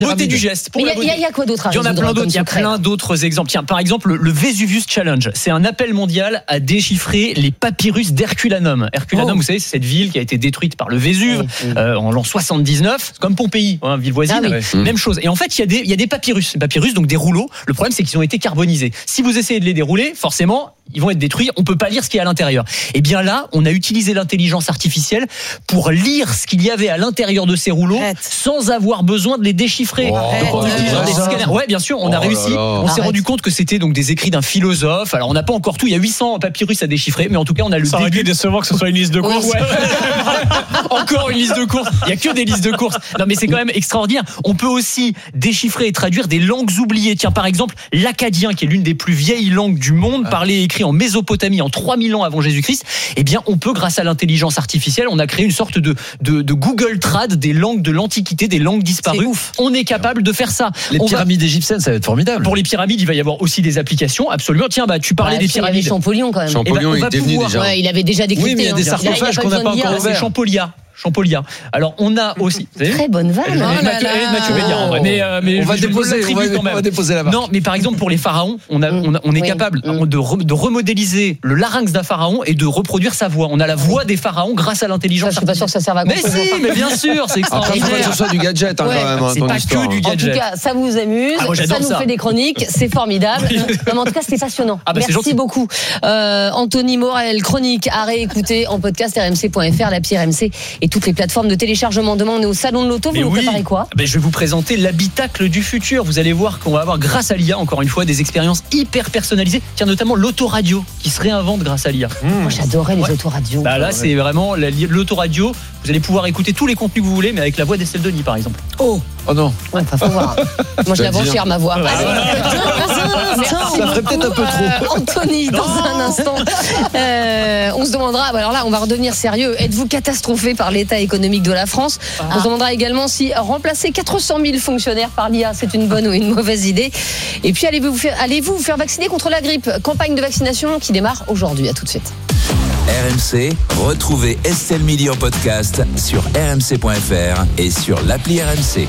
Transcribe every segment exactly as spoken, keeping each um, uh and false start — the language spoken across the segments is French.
Beauté du geste. Il y, y, y a quoi d'autre à Il y en a plein d'autres. Il y a plein d'autres exemples. Tiens, par exemple, le Vesuvius Challenge. C'est un appel mondial à déchiffrer les papyrus d'Herculanum. Herculanum, oh. vous savez, c'est cette ville qui a été détruite par le Vésuve oui, oui. Euh, en l'an soixante-dix-neuf. C'est comme Pompéi, hein, ville voisine. Ah, oui. Même chose. Et en fait, il y a des, il y a des papyrus. Les papyrus, donc des rouleaux. Le problème, c'est qu'ils ont été carbonisés. Si vous essayez de les dérouler, forcément, ils vont être détruits. On peut pas lire ce qu'il y a à l'intérieur. Et bien là, on a utilisé l'intelligence artificielle pour lire ce qu'il y avait à l'intérieur de ces rouleaux Arrête. sans avoir besoin de les déchiffrer. Oh, donc on utilise des scanners. Ouais, bien sûr, on a oh réussi. Là là. On Arrête. s'est rendu compte que c'était donc des écrits d'un philosophe. Alors on n'a pas encore tout. Il y a huit cents papyrus à déchiffrer, mais en tout cas, on a le Ça début. aurait été décevant que ce soit une liste de courses. Ouais. Encore une liste de courses. Il y a que des listes de courses. Non, mais c'est quand même extraordinaire. On peut aussi déchiffrer et traduire des langues oubliées. Tiens, par exemple, l'akkadien, qui est l'une des plus vieilles langues du monde, parlée et écrite en Mésopotamie en trois mille ans avant Jésus-Christ. Eh bien, on peut, grâce à l'intelligence artificielle, on a créé une sorte de, de, de Google Trad des langues de l'Antiquité, des langues disparues. Ouf. On est capable de faire ça. Les on pyramides va... égyptiennes, ça va être formidable. Pour les pyramides, il va y avoir aussi des applications. Absolument. Tiens, bah, tu parlais bah, des pyramides. Il y avait Champollion quand même. Champollion, eh ben, il était venu déjà. Ouais, il avait déjà décrypté. Oui, mais il y a des hein. sarcophages qu'on n'a pas encore ouverts. C'est Champolia. Champolia. Alors on a aussi très bonne vanne. Oh Mathieu Béliard en vrai. Mais, euh, mais on va je, déposer, je on va, quand même. on va déposer la marque. Non, mais par exemple pour les pharaons, on a, on, a, on est oui. capable mm. de, re, de remodéliser le larynx d'un pharaon et de reproduire sa voix. On a la voix des pharaons grâce à l'intelligence. Je suis pas sûr que ça serve à grand chose. Mais si, mais bien sûr, c'est extraordinaire. Après, il faut que ce soit du gadget hein, ouais. quand même. Hein, c'est pas histoire. que du gadget. En tout cas, ça vous amuse, ah, moi, ça nous ça. fait des chroniques, c'est formidable. non, mais en tout cas, c'était passionnant. Ah, bah, merci beaucoup, euh, Anthony Morel. Chronique à réécouter en podcast r m c point f r, l'appli R M C et toutes les plateformes de téléchargement. Demain, on est au salon de l'auto. Vous mais nous oui. préparez quoi? Ben, je vais vous présenter l'habitacle du futur. Vous allez voir qu'on va avoir, grâce à l'I A, encore une fois, des expériences hyper personnalisées. Tiens, notamment l'autoradio qui se réinvente grâce à l'I A. Mmh. Moi, j'adorais les ouais. autoradios. Bah, là, ouais. c'est vraiment l'autoradio. Vous allez pouvoir écouter tous les contenus que vous voulez, mais avec la voix d'Estelle Denis, par exemple. Oh, oh non. Ouais, faut voir. Moi, je la vends cher, ma voix. Ouais, ça ferait peut-être un peu trop. Euh, Anthony, dans un instant, euh, on se demandera. Alors là, on va redevenir sérieux. Êtes-vous catastrophé par l'état économique de la France? ah. On se demandera également si remplacer quatre cent mille fonctionnaires par l'I A, c'est une bonne ou une mauvaise idée. Et puis, allez-vous vous faire, allez-vous vous faire vacciner contre la grippe? Campagne de vaccination qui démarre aujourd'hui. À tout de suite. R M C, retrouvez Estelle Midi en podcast sur r m c point f r et sur l'appli R M C.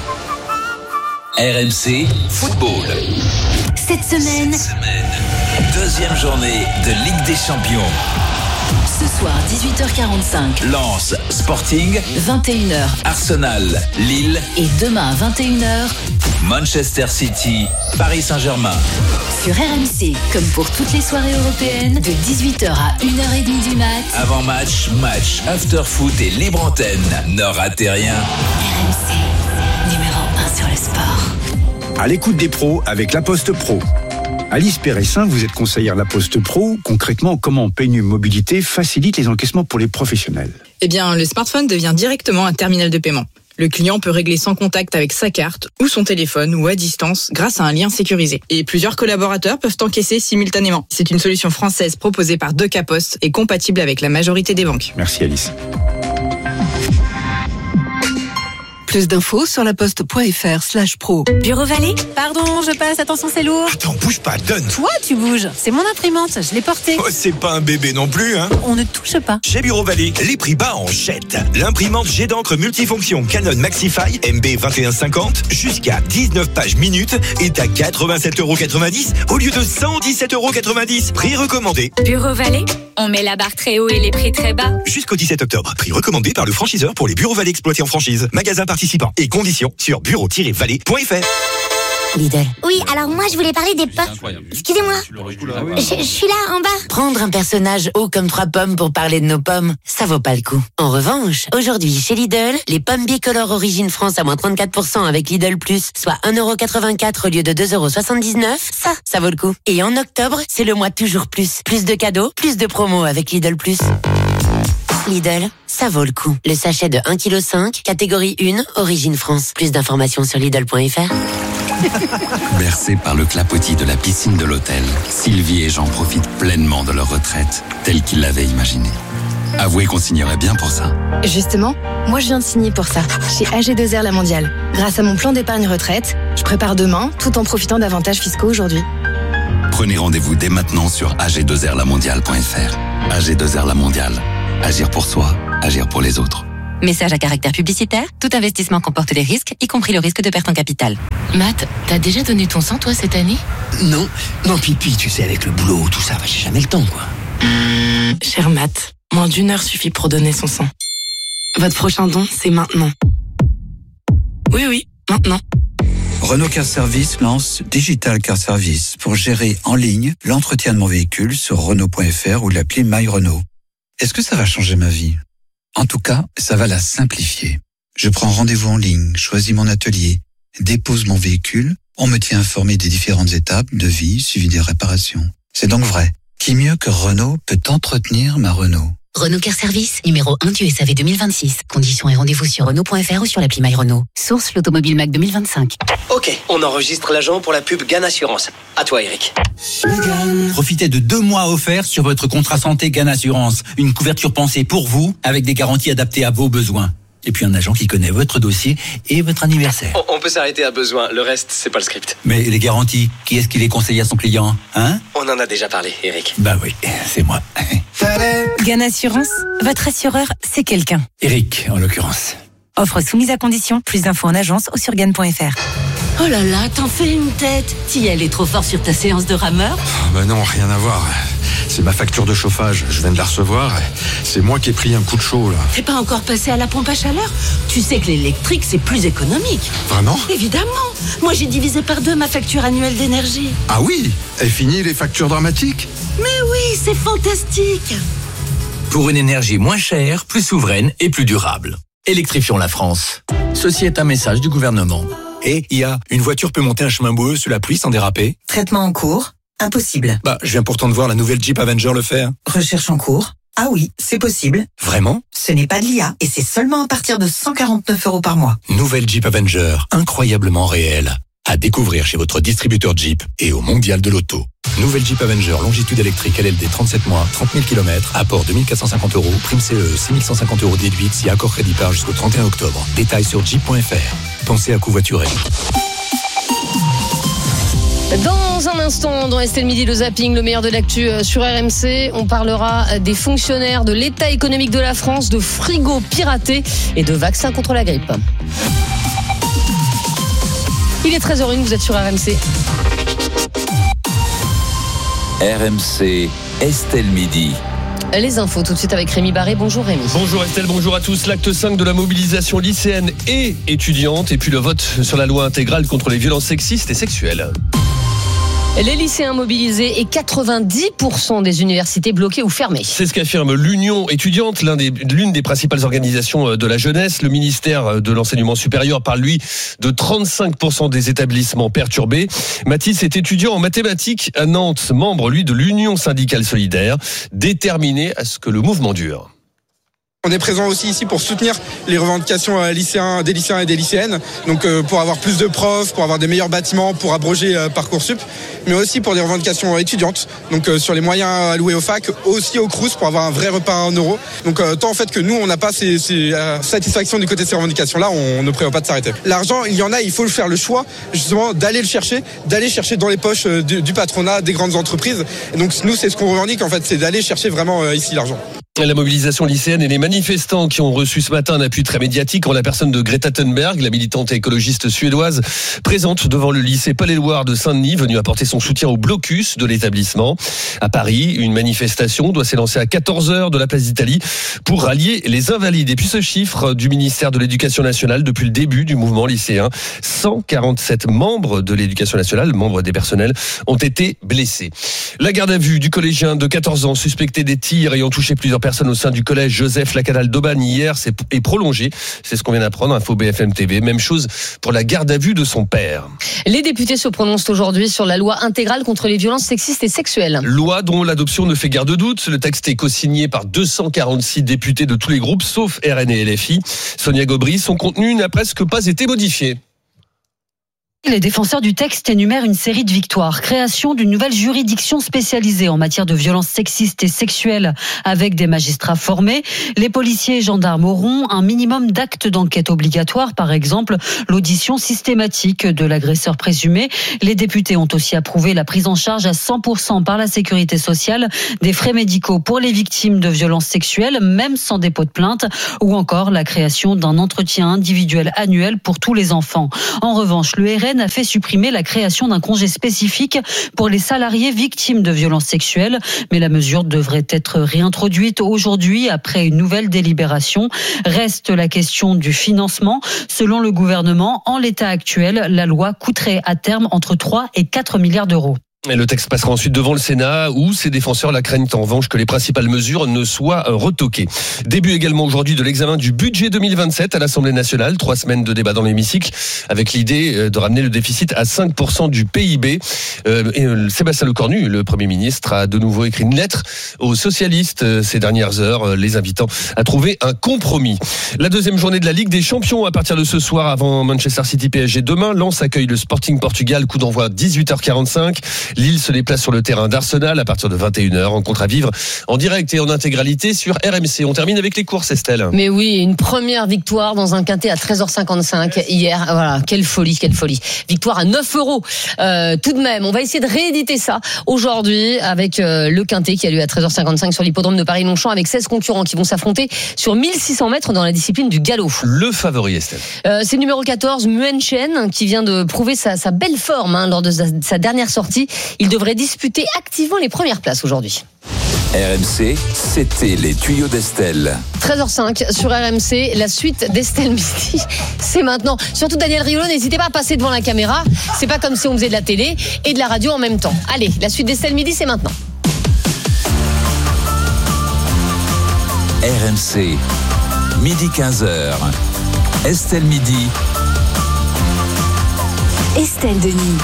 R M C Football. Cette semaine, Cette semaine, deuxième journée de Ligue des Champions. Ce soir, dix-huit heures quarante-cinq. Lens, Sporting. vingt et une heures. Arsenal, Lille. Et demain, vingt et une heures. Manchester City, Paris Saint-Germain. Sur R M C, comme pour toutes les soirées européennes, de dix-huit heures à une heure trente du mat. Avant match, match, after foot et libre antenne. Ne ratez rien. R M C, numéro un sur le sport. À l'écoute des pros avec La Poste Pro. Alice Péressin, vous êtes conseillère La Poste Pro. Concrètement, comment P N U Mobilité facilite les encaissements pour les professionnels? Eh bien, le smartphone devient directement un terminal de paiement. Le client peut régler sans contact avec sa carte ou son téléphone ou à distance grâce à un lien sécurisé. Et plusieurs collaborateurs peuvent encaisser simultanément. C'est une solution française proposée par Doca Post et compatible avec la majorité des banques. Merci Alice. Plus d'infos sur laposte.fr slash pro. Bureau Vallée? Pardon, je passe, attention c'est lourd. Attends, bouge pas, donne. Toi, tu bouges. C'est mon imprimante, je l'ai portée. Oh, c'est pas un bébé non plus, hein. On ne touche pas. Chez Bureau Vallée, les prix bas en jette. L'imprimante jet d'encre multifonction Canon Maxify M B vingt et un cinquante jusqu'à dix-neuf pages minutes est à quatre-vingt-sept euros quatre-vingt-dix au lieu de cent dix-sept euros quatre-vingt-dix. Prix recommandé. Bureau Vallée, on met la barre très haut et les prix très bas. Jusqu'au dix-sept octobre. Prix recommandé par le franchiseur pour les Bureaux Vallée exploités en franchise. Magasin participant et conditions sur bureau tiret vallée point f r. Lidl. Oui, alors moi je voulais parler des pommes. Excusez-moi. Je, je suis là en bas. Prendre un personnage haut comme trois pommes pour parler de nos pommes, ça vaut pas le coup. En revanche, aujourd'hui chez Lidl, les pommes bicolores Origine France à moins trente-quatre pour cent avec Lidl Plus, soit un euro quatre-vingt-quatre au lieu de deux euros soixante-dix-neuf, ça, ça vaut le coup. Et en octobre, c'est le mois toujours plus. Plus de cadeaux, plus de promos avec Lidl Plus. Lidl, ça vaut le coup. Le sachet de un virgule cinq kilos, catégorie un, Origine France. Plus d'informations sur Lidl point f r. Bercés par le clapotis de la piscine de l'hôtel, Sylvie et Jean profitent pleinement de leur retraite, telle qu'ils l'avaient imaginée. Avouez qu'on signerait bien pour ça. Justement, moi je viens de signer pour ça, chez A G deux R La Mondiale. Grâce à mon plan d'épargne retraite, je prépare demain, tout en profitant d'avantages fiscaux aujourd'hui. Prenez rendez-vous dès maintenant sur a g deux r la mondiale point f r. A G deux R La Mondiale. Agir pour soi, agir pour les autres. Message à caractère publicitaire. Tout investissement comporte des risques, y compris le risque de perte en capital. Matt, t'as déjà donné ton sang, toi, cette année ? Non, non, Pipi, tu sais, avec le boulot, tout ça, bah, j'ai jamais le temps, quoi. Cher Matt, moins d'une heure suffit pour donner son sang. Votre prochain don, c'est maintenant. Oui, oui, maintenant. Renault Car Service lance Digital Car Service pour gérer en ligne l'entretien de mon véhicule sur Renault point F R ou l'appli My Renault. Est-ce que ça va changer ma vie ? En tout cas, ça va la simplifier. Je prends rendez-vous en ligne, choisis mon atelier, dépose mon véhicule, on me tient informé des différentes étapes, devis, suivi des réparations. C'est donc vrai. Qui mieux que Renault peut entretenir ma Renault ? Renault Car Service, numéro un du S A V deux mille vingt-six. Conditions et rendez-vous sur Renault point F R ou sur l'appli My Renault. Source l'Automobile Mac deux mille vingt-cinq. Ok, on enregistre l'agent pour la pub Gan Assurance. À toi, Eric. Profitez de deux mois offerts sur votre contrat santé Gan Assurance. Une couverture pensée pour vous, avec des garanties adaptées à vos besoins. Et puis un agent qui connaît votre dossier et votre anniversaire. On, on peut s'arrêter à besoin, le reste, c'est pas le script. Mais les garanties, qui est-ce qui les conseille à son client, hein ? On en a déjà parlé, Eric. Bah oui, c'est moi. Gan Assurance, votre assureur, c'est quelqu'un. Eric, en l'occurrence. Offre soumise à condition, plus d'infos en agence ou sur gan point F R. Oh là là, t'en fais une tête. T'y allais trop fort sur ta séance de rameur ? Bah non, rien à voir. C'est ma facture de chauffage, je viens de la recevoir. C'est moi qui ai pris un coup de chaud, là. T'es pas encore passé à la pompe à chaleur ? Tu sais que l'électrique, c'est plus économique. Vraiment ? Évidemment. Moi, j'ai divisé par deux ma facture annuelle d'énergie. Ah oui ? Et fini les factures dramatiques ? Mais oui, c'est fantastique. Pour une énergie moins chère, plus souveraine et plus durable. Électrifions la France. Ceci est un message du gouvernement. Et I A, une voiture peut monter un chemin boueux sous la pluie sans déraper ? Traitement en cours. Impossible. Bah, je viens pourtant de voir la nouvelle Jeep Avenger le faire. Recherche en cours. Ah oui, c'est possible. Vraiment ? Ce n'est pas de l'I A et c'est seulement à partir de cent quarante-neuf euros par mois. Nouvelle Jeep Avenger, incroyablement réelle. À découvrir chez votre distributeur Jeep et au Mondial de l'Auto. Nouvelle Jeep Avenger, longitude électrique, L L D, trente-sept mois, trente mille kilomètres, apport deux mille quatre cent cinquante euros, prime C E, six mille cent cinquante euros déduite si accord crédit par jusqu'au trente et un octobre. Détails sur jeep point F R. Pensez à covoiturer. Dans un instant, dans Estelle Midi, le zapping, le meilleur de l'actu sur R M C, on parlera des fonctionnaires, de l'état économique de la France, de frigos piratés et de vaccins contre la grippe. Il est treize heures une, vous êtes sur R M C. R M C, Estelle Midi. Les infos tout de suite avec Rémi Barré. Bonjour Rémi. Bonjour Estelle, bonjour à tous. L'acte cinq de la mobilisation lycéenne et étudiante et puis le vote sur la loi intégrale contre les violences sexistes et sexuelles. Les lycéens mobilisés et quatre-vingt-dix pour cent des universités bloquées ou fermées. C'est ce qu'affirme l'Union étudiante, l'un des, l'une des principales organisations de la jeunesse. Le ministère de l'enseignement supérieur parle, lui, de trente-cinq pour cent des établissements perturbés. Mathis est étudiant en mathématiques à Nantes, membre, lui, de l'Union syndicale solidaire, déterminé à ce que le mouvement dure. On est présent aussi ici pour soutenir les revendications lycéens, des lycéens et des lycéennes, donc euh, pour avoir plus de profs, pour avoir des meilleurs bâtiments, pour abroger euh, Parcoursup, mais aussi pour des revendications étudiantes, donc euh, sur les moyens alloués aux facs, aussi au Crous pour avoir un vrai repas à un euro. Donc euh, tant en fait que nous on n'a pas ces, ces euh, satisfactions du côté de ces revendications-là, on, on ne prévoit pas de s'arrêter. L'argent, il y en a, il faut faire le choix justement d'aller le chercher, d'aller chercher dans les poches euh, du, du patronat, des grandes entreprises. Et donc nous c'est ce qu'on revendique en fait, c'est d'aller chercher vraiment euh, ici l'argent. La mobilisation lycéenne et les manifestants qui ont reçu ce matin un appui très médiatique en la personne de Greta Thunberg, la militante écologiste suédoise, présente devant le lycée Palais-Loire de Saint-Denis, venue apporter son soutien au blocus de l'établissement. À Paris, une manifestation doit s'élancer à quatorze heures de la place d'Italie pour rallier les invalides. Et puis ce chiffre du ministère de l'Éducation nationale depuis le début du mouvement lycéen, cent quarante-sept membres de l'Éducation nationale, membres des personnels, ont été blessés. La garde à vue du collégien de quatorze ans suspecté des tirs ayant touché plusieurs personnes au sein du collège Joseph Lacanal d'Aubagne hier est prolongée. C'est ce qu'on vient d'apprendre, info B F M T V. Même chose pour la garde à vue de son père. Les députés se prononcent aujourd'hui sur la loi intégrale contre les violences sexistes et sexuelles. Loi dont l'adoption ne fait guère de doute. Le texte est co-signé par deux cent quarante-six députés de tous les groupes, sauf R N et L F I. Sonia Gobry, son contenu n'a presque pas été modifié. Les défenseurs du texte énumèrent une série de victoires. Création d'une nouvelle juridiction spécialisée en matière de violences sexistes et sexuelles avec des magistrats formés. Les policiers et gendarmes auront un minimum d'actes d'enquête obligatoires, par exemple l'audition systématique de l'agresseur présumé. Les députés ont aussi approuvé la prise en charge à cent pour cent par la sécurité sociale des frais médicaux pour les victimes de violences sexuelles, même sans dépôt de plainte, ou encore la création d'un entretien individuel annuel pour tous les enfants. En revanche, le R N a fait supprimer la création d'un congé spécifique pour les salariés victimes de violences sexuelles, mais la mesure devrait être réintroduite aujourd'hui après une nouvelle délibération. Reste la question du financement. Selon le gouvernement, en l'état actuel, la loi coûterait à terme entre trois et quatre milliards d'euros. Et le texte passera ensuite devant le Sénat où ses défenseurs la craignent en revanche que les principales mesures ne soient retoquées. Début également aujourd'hui de l'examen du budget deux mille vingt-sept à l'Assemblée nationale. Trois semaines de débat dans l'hémicycle avec l'idée de ramener le déficit à cinq pour cent du P I B. Euh, et Sébastien Lecornu, le Premier ministre, a de nouveau écrit une lettre aux socialistes ces dernières heures, les invitant à trouver un compromis. La deuxième journée de la Ligue des Champions à partir de ce soir avant Manchester City P S G demain. Lens accueille le Sporting Portugal, coup d'envoi dix-huit heures quarante-cinq. Lille se déplace sur le terrain d'Arsenal à partir de vingt et une heures. Rencontre à vivre en direct et en intégralité sur R M C. On termine avec les courses, Estelle. Mais oui, une première victoire dans un quintet à treize heures cinquante-cinq hier. Voilà, quelle folie, quelle folie. Victoire à neuf euros. Euh, tout de même, on va essayer de rééditer ça aujourd'hui avec euh, le quintet qui a lieu à treize heures cinquante-cinq sur l'hippodrome de Paris-Longchamp avec seize concurrents qui vont s'affronter sur mille six cents mètres dans la discipline du galop. Le favori, Estelle. Euh, c'est le numéro quatorze, Muen Chen, qui vient de prouver sa, sa belle forme hein, lors de sa, sa dernière sortie. Il devrait disputer activement les premières places aujourd'hui. R M C, c'était les tuyaux d'Estelle. treize heures cinq sur R M C, la suite d'Estelle Midi, c'est maintenant. Surtout Daniel Riolo, n'hésitez pas à passer devant la caméra. C'est pas comme si on faisait de la télé et de la radio en même temps. Allez, la suite d'Estelle Midi, c'est maintenant. R M C, midi quinze heures. Estelle Midi. Estelle Denis.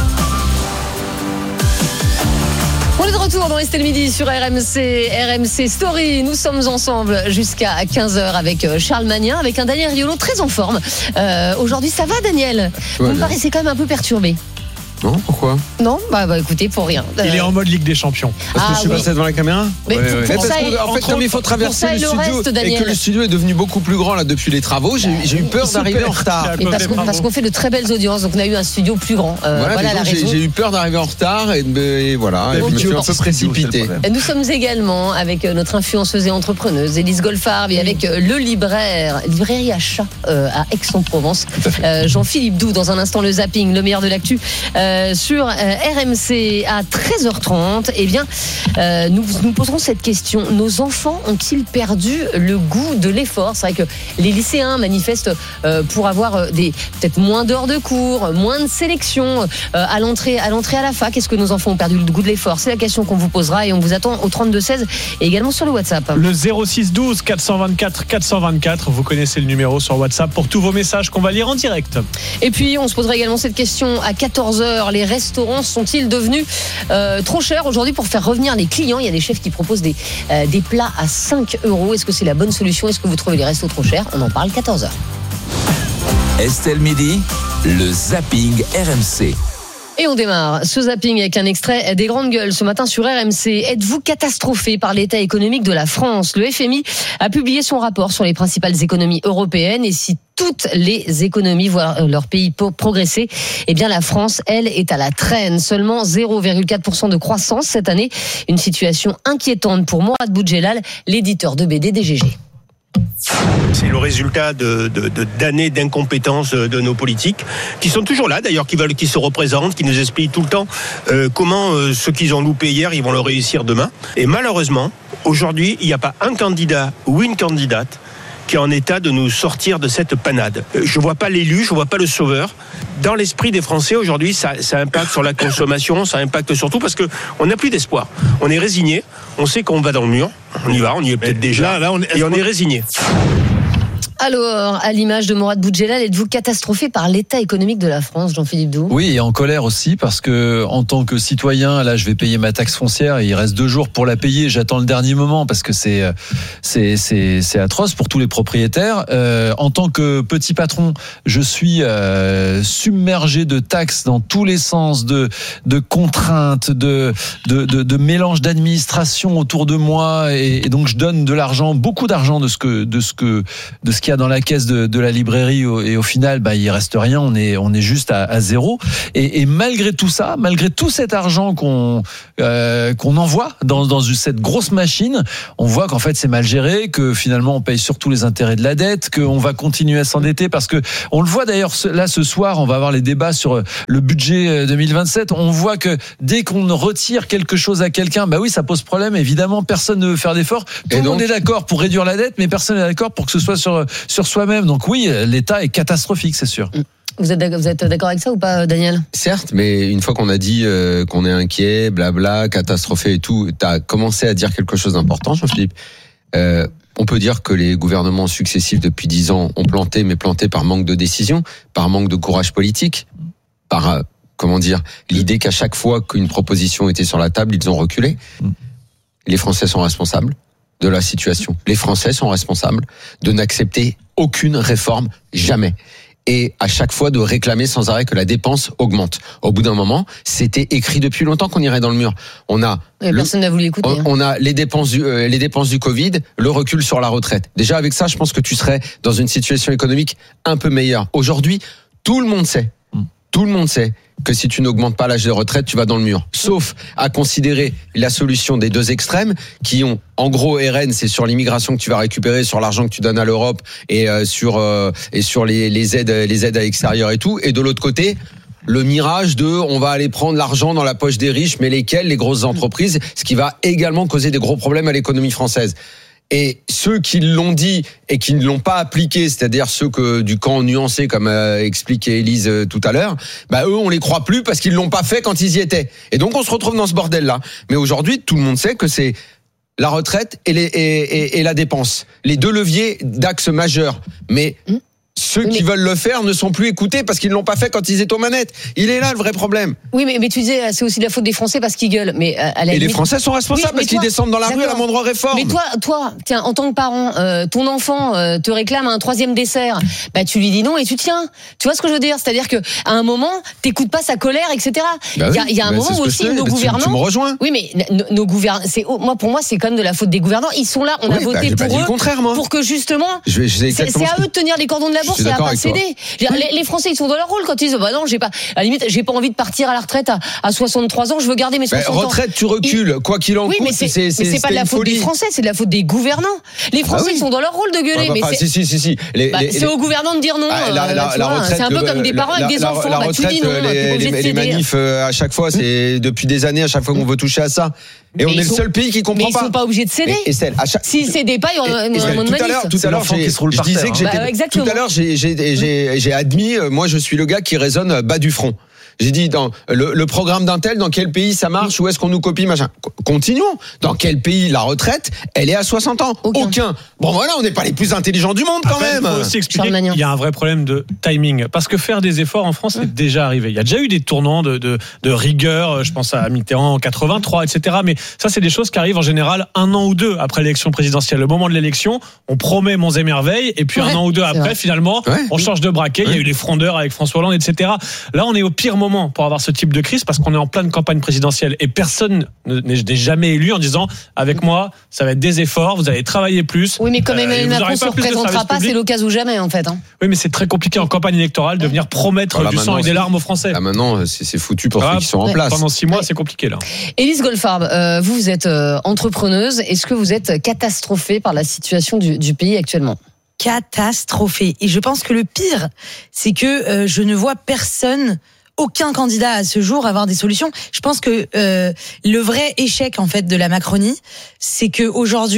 On est de retour dans Estelle Midi sur R M C, R M C Story. Nous sommes ensemble jusqu'à quinze heures avec Charles Magnin, avec un Daniel Riolo très en forme. Euh, aujourd'hui, ça va, Daniel? Vous ouais, me paraissez quand même un peu perturbé. Non, pourquoi? Non, bah, bah écoutez, pour rien. Euh... Il est en mode Ligue des Champions. Parce que ah, je suis oui. passé devant la caméra. Mais ouais, pour, ouais. pour ça, que, en fait, non, il faut traverser le studio le reste, et que le studio est devenu beaucoup plus grand là depuis les travaux. J'ai, j'ai eu peur d'arriver en retard. Et parce, qu'on, parce qu'on fait de très belles audiences, donc on a eu un studio plus grand. Euh, voilà, voilà la j'ai, raison. J'ai eu peur d'arriver en retard et, et voilà. Et je me suis un peu précipité. Nous sommes également avec notre influenceuse et entrepreneuse Élise Golfard et avec le libraire, librairie Achat euh, à Aix-en-Provence, euh, Jean-Philippe Doux. Dans un instant, le zapping, le meilleur de l'actu euh, sur euh, R M C à treize heures trente. Eh bien, euh, nous nous poserons cette question. Nos enfants ont-ils perdu le goût de l'effort? C'est vrai que les lycéens manifestent euh, pour avoir des peut-être moins d'heures de cours, moins de sélection euh, à l'entrée, à l'entrée à la fac. Est-ce que nos enfants ont perdu le goût de l'effort? C'est la question qu'on vous posera et on vous attend au trente-deux seize et également sur le WhatsApp. Le zéro six douze quatre cent vingt-quatre quatre cent vingt-quatre. Vous connaissez le numéro sur WhatsApp pour tous vos messages qu'on va lire en direct. Et puis, on se posera également cette question à quatorze heures. Les restaurants sont-ils devenus euh, trop chers aujourd'hui pour faire revenir les clients? Il y a des chefs qui proposent des, euh, des plats à cinq euros. Est-ce que c'est la bonne solution? Est-ce que vous trouvez les restos trop chers? On en parle quatorze heures. Estelle Midi, le zapping R M C. Et on démarre ce zapping avec un extrait des Grandes Gueules ce matin sur R M C. Êtes-vous catastrophé par l'état économique de la France? Le F M I a publié son rapport sur les principales économies européennes et si toutes les économies voient leur pays progresser, eh bien la France, elle, est à la traîne. Seulement zéro virgule quatre pour cent de croissance cette année. Une situation inquiétante pour Mourad Boudjelal, l'éditeur de B D D G G. C'est le résultat de, de, de, d'années d'incompétence de nos politiques, qui sont toujours là d'ailleurs, qui veulent, qui se représentent, qui nous expliquent tout le temps euh, comment euh, ce qu'ils ont loupé hier, ils vont le réussir demain. Et malheureusement, aujourd'hui, il n'y a pas un candidat ou une candidate qui est en état de nous sortir de cette panade. Je ne vois pas l'élu, je ne vois pas le sauveur. Dans l'esprit des Français aujourd'hui, ça, ça impacte sur la consommation, ça impacte surtout parce qu'on n'a plus d'espoir. On est résigné, on sait qu'on va dans le mur, on y va, on y est peut-être déjà, là, là, on est, et on est résigné. Alors, à l'image de Mourad Boudjelal, êtes-vous catastrophé par l'état économique de la France, Jean-Philippe Doux ? Oui, et en colère aussi, parce que en tant que citoyen, là, je vais payer ma taxe foncière et il reste deux jours pour la payer. J'attends le dernier moment parce que c'est c'est c'est, c'est atroce pour tous les propriétaires. Euh, en tant que petit patron, je suis euh, submergé de taxes dans tous les sens, de de contraintes, de de de, de mélange d'administration autour de moi, et, et donc je donne de l'argent, beaucoup d'argent de ce que de ce que de ce qui dans la caisse de, de la librairie, et au final, bah, il reste rien. On est, on est juste à, à zéro. Et, et malgré tout ça, malgré tout cet argent qu'on, euh, qu'on envoie dans, dans cette grosse machine, on voit qu'en fait c'est mal géré, que finalement on paye surtout les intérêts de la dette, qu'on va continuer à s'endetter parce que on le voit d'ailleurs là ce soir, on va avoir les débats sur le budget deux mille vingt-sept. On voit que dès qu'on retire quelque chose à quelqu'un, bah oui, ça pose problème. Évidemment, personne ne veut faire d'efforts. Tout le monde est d'accord pour réduire la dette, mais personne n'est d'accord pour que ce soit sur sur soi-même. Donc oui, l'État est catastrophique, c'est sûr. Vous êtes d'accord, vous êtes d'accord avec ça ou pas, Daniel ? Certes, mais une fois qu'on a dit euh, qu'on est inquiet, blabla, catastrophé et tout, t'as commencé à dire quelque chose d'important, Jean-Philippe. Euh, on peut dire que les gouvernements successifs depuis dix ans ont planté, mais planté par manque de décision, par manque de courage politique, par, euh, comment dire, l'idée qu'à chaque fois qu'une proposition était sur la table, ils ont reculé. Les Français sont responsables de la situation. Les Français sont responsables de n'accepter aucune réforme, jamais. Et à chaque fois de réclamer sans arrêt que la dépense augmente. Au bout d'un moment, c'était écrit depuis longtemps qu'on irait dans le mur. On a le, personne n'a voulu écouter. On, on a les dépenses du euh, les dépenses du Covid, le recul sur la retraite. Déjà avec ça, je pense que tu serais dans une situation économique un peu meilleure. Aujourd'hui, tout le monde sait. Tout le monde sait que si tu n'augmentes pas l'âge de retraite, tu vas dans le mur. Sauf à considérer la solution des deux extrêmes, qui ont, en gros, R N, c'est sur l'immigration que tu vas récupérer, sur l'argent que tu donnes à l'Europe et euh, sur euh, et sur les, les aides, les aides à l'extérieur et tout. Et de l'autre côté, le mirage de on va aller prendre l'argent dans la poche des riches, mais lesquels? Les grosses entreprises, ce qui va également causer des gros problèmes à l'économie française. Et ceux qui l'ont dit et qui ne l'ont pas appliqué, c'est-à-dire ceux que du camp nuancé, comme euh, expliquait Élise euh, tout à l'heure, bah eux on les croit plus parce qu'ils l'ont pas fait quand ils y étaient. Et donc on se retrouve dans ce bordel-là. Mais aujourd'hui, tout le monde sait que c'est la retraite et, les, et, et, et la dépense, les deux leviers d'axe majeur. Mais mmh. Ceux oui, qui veulent le faire ne sont plus écoutés parce qu'ils ne l'ont pas fait quand ils étaient aux manettes. Il est là le vrai problème. Oui, mais, mais tu disais, c'est aussi de la faute des Français parce qu'ils gueulent. Mais à la Et limite... les Français sont responsables oui, parce toi, qu'ils descendent dans la rue à la moindre réforme. Mais toi, toi, tiens, en tant que parent, euh, ton enfant euh, te réclame un troisième dessert, bah tu lui dis non et tu tiens. Tu vois ce que je veux dire ? C'est-à-dire que à un moment, t'écoutes pas sa colère, et cetera. Bah il y a, oui, il y a un bah moment où aussi nos tu, gouvernants. Tu me rejoins ? Oui, mais nos, nos gouvernants, c'est moi pour moi, c'est quand même de la faute des gouvernants. Ils sont là, on oui, a voté bah, pour eux, le contraire, moi. pour que justement, je vais, je c'est, c'est à eux de tenir les cordons de la bourse et à pas céder. Les, les Français, ils sont dans leur rôle quand ils disent bah non, j'ai pas, à la limite, j'ai pas envie de partir à la retraite à, à soixante-trois ans, je veux garder mes soixante bah, retraite, ans. tu recules, il... quoi qu'il en oui, coûte. Mais c'est, c'est, c'est, mais c'est c'est pas de la faute folie. des Français, c'est de la faute des gouvernants. Les Français, ah oui. ils sont dans leur rôle de gueuler. Ah bah, mais bah, c'est... Si, si, si, si. Les, bah, les, c'est les... aux gouvernants de dire non. Ah, la, la, tu la vois, retraite, c'est un peu le, comme des parents la, avec des la, enfants. La bah, retraite, tu dis non, les, les, les, les manifs, à chaque fois, c'est depuis des années, à chaque fois qu'on veut toucher à ça. Et on est le seul pays qui comprend pas. Mais ils sont pas obligés de céder. S'ils cédaient pas, il y aurait un monde de manif. Tout à l'heure, je disais que j'étais. Tout à l'heure, j'ai admis, moi, je suis le gars qui raisonne bas du front. J'ai dit, dans le, le programme d'un tel, dans quel pays ça marche, où est-ce qu'on nous copie, machin. Continuons. Dans quel pays la retraite, elle est à soixante ans? Aucun. Aucun. Bon, voilà, on n'est pas les plus intelligents du monde, quand Après, même. Il faut aussi expliquer qu'il y a un vrai problème de timing. Parce que faire des efforts en France, c'est déjà arrivé. Il y a déjà eu des tournants de, de, de rigueur, je pense à Mitterrand en quatre-vingt-trois, et cetera. Mais ça, c'est des choses qui arrivent en général un an ou deux après l'élection présidentielle. Le moment de l'élection, on promet monts et merveilles, et puis ouais, un an ou deux après, vrai. finalement, ouais. on change de braquet. Ouais. Il y a eu les frondeurs avec François Hollande, et cetera. Là, on est au pire moment pour avoir ce type de crise parce qu'on est en pleine campagne présidentielle et personne n'est jamais élu en disant avec moi ça va être des efforts, vous allez travailler plus. Oui, mais comme Emmanuel euh, Macron ne se représentera pas, c'est l'occasion ou jamais en fait. Hein. Oui, mais c'est très compliqué en campagne électorale de venir promettre voilà, du sang et des larmes aux Français. Ah, maintenant c'est, c'est foutu pour ah, ceux qui sont ouais. en place. Pendant six mois, ouais. c'est compliqué là. Élise Goldfarb, euh, vous, vous êtes euh, entrepreneuse. Est-ce que vous êtes catastrophée par la situation du, du pays actuellement ? Catastrophée. Et je pense que le pire, c'est que euh, je ne vois personne. Aucun candidat à ce jour avoir des solutions. Je pense que euh, le vrai échec en fait de la Macronie, c'est que aujourd'hui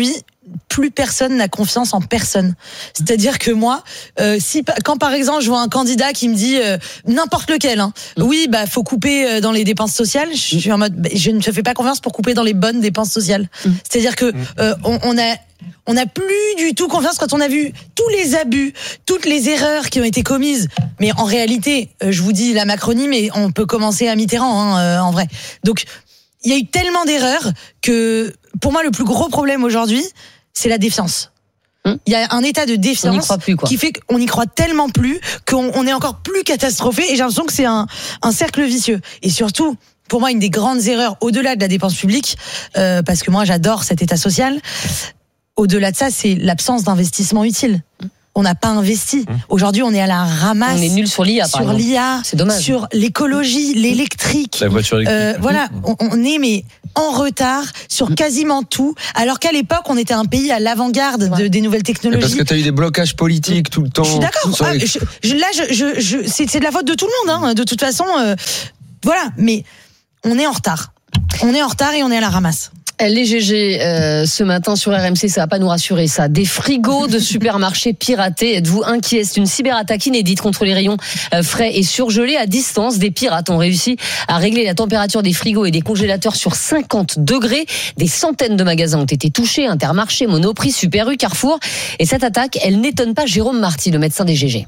plus personne n'a confiance en personne. C'est-à-dire que moi, euh, si quand par exemple je vois un candidat qui me dit euh, n'importe lequel, hein, mmh. oui, bah faut couper dans les dépenses sociales, je suis en mode, bah, je ne te fais pas confiance pour couper dans les bonnes dépenses sociales. Mmh. C'est-à-dire que euh, on, on a On n'a plus du tout confiance quand on a vu tous les abus, toutes les erreurs qui ont été commises. Mais en réalité, je vous dis la Macronie, mais on peut commencer à Mitterrand, hein, en vrai. Donc, il y a eu tellement d'erreurs que, pour moi, le plus gros problème aujourd'hui, c'est la défiance. Il y a un état de défiance plus, qui fait qu'on n'y croit tellement plus qu'on on est encore plus catastrophé. Et j'ai l'impression que c'est un, un cercle vicieux. Et surtout, pour moi, une des grandes erreurs, au-delà de la dépense publique, euh, parce que moi, j'adore cet état social, au-delà de ça, c'est l'absence d'investissement utile. On n'a pas investi. Aujourd'hui, on est à la ramasse. On est nul sur l'I A, par sur exemple. l'I A, c'est dommage. Sur l'écologie, l'électrique. La voiture électrique. Euh, voilà, on, on est mais en retard sur quasiment tout. Alors qu'à l'époque, on était un pays à l'avant-garde de, des nouvelles technologies. Parce que tu as eu des blocages politiques tout le temps. Je suis d'accord. Ah, les... je, je, là, je, je, je, c'est, c'est de la faute de tout le monde. Hein. De toute façon, euh, voilà. Mais on est en retard. On est en retard et on est à la ramasse. Les G G, euh, ce matin sur R M C, ça va pas nous rassurer ça. Des frigos de supermarchés piratés. Êtes-vous inquiet? C'est une cyberattaque inédite contre les rayons euh, frais et surgelés à distance. Des pirates ont réussi à régler la température des frigos et des congélateurs sur cinquante degrés. Des centaines de magasins ont été touchés. Intermarché, Monoprix, Super U, Carrefour. Et cette attaque, elle n'étonne pas Jérôme Marty, le médecin des G G.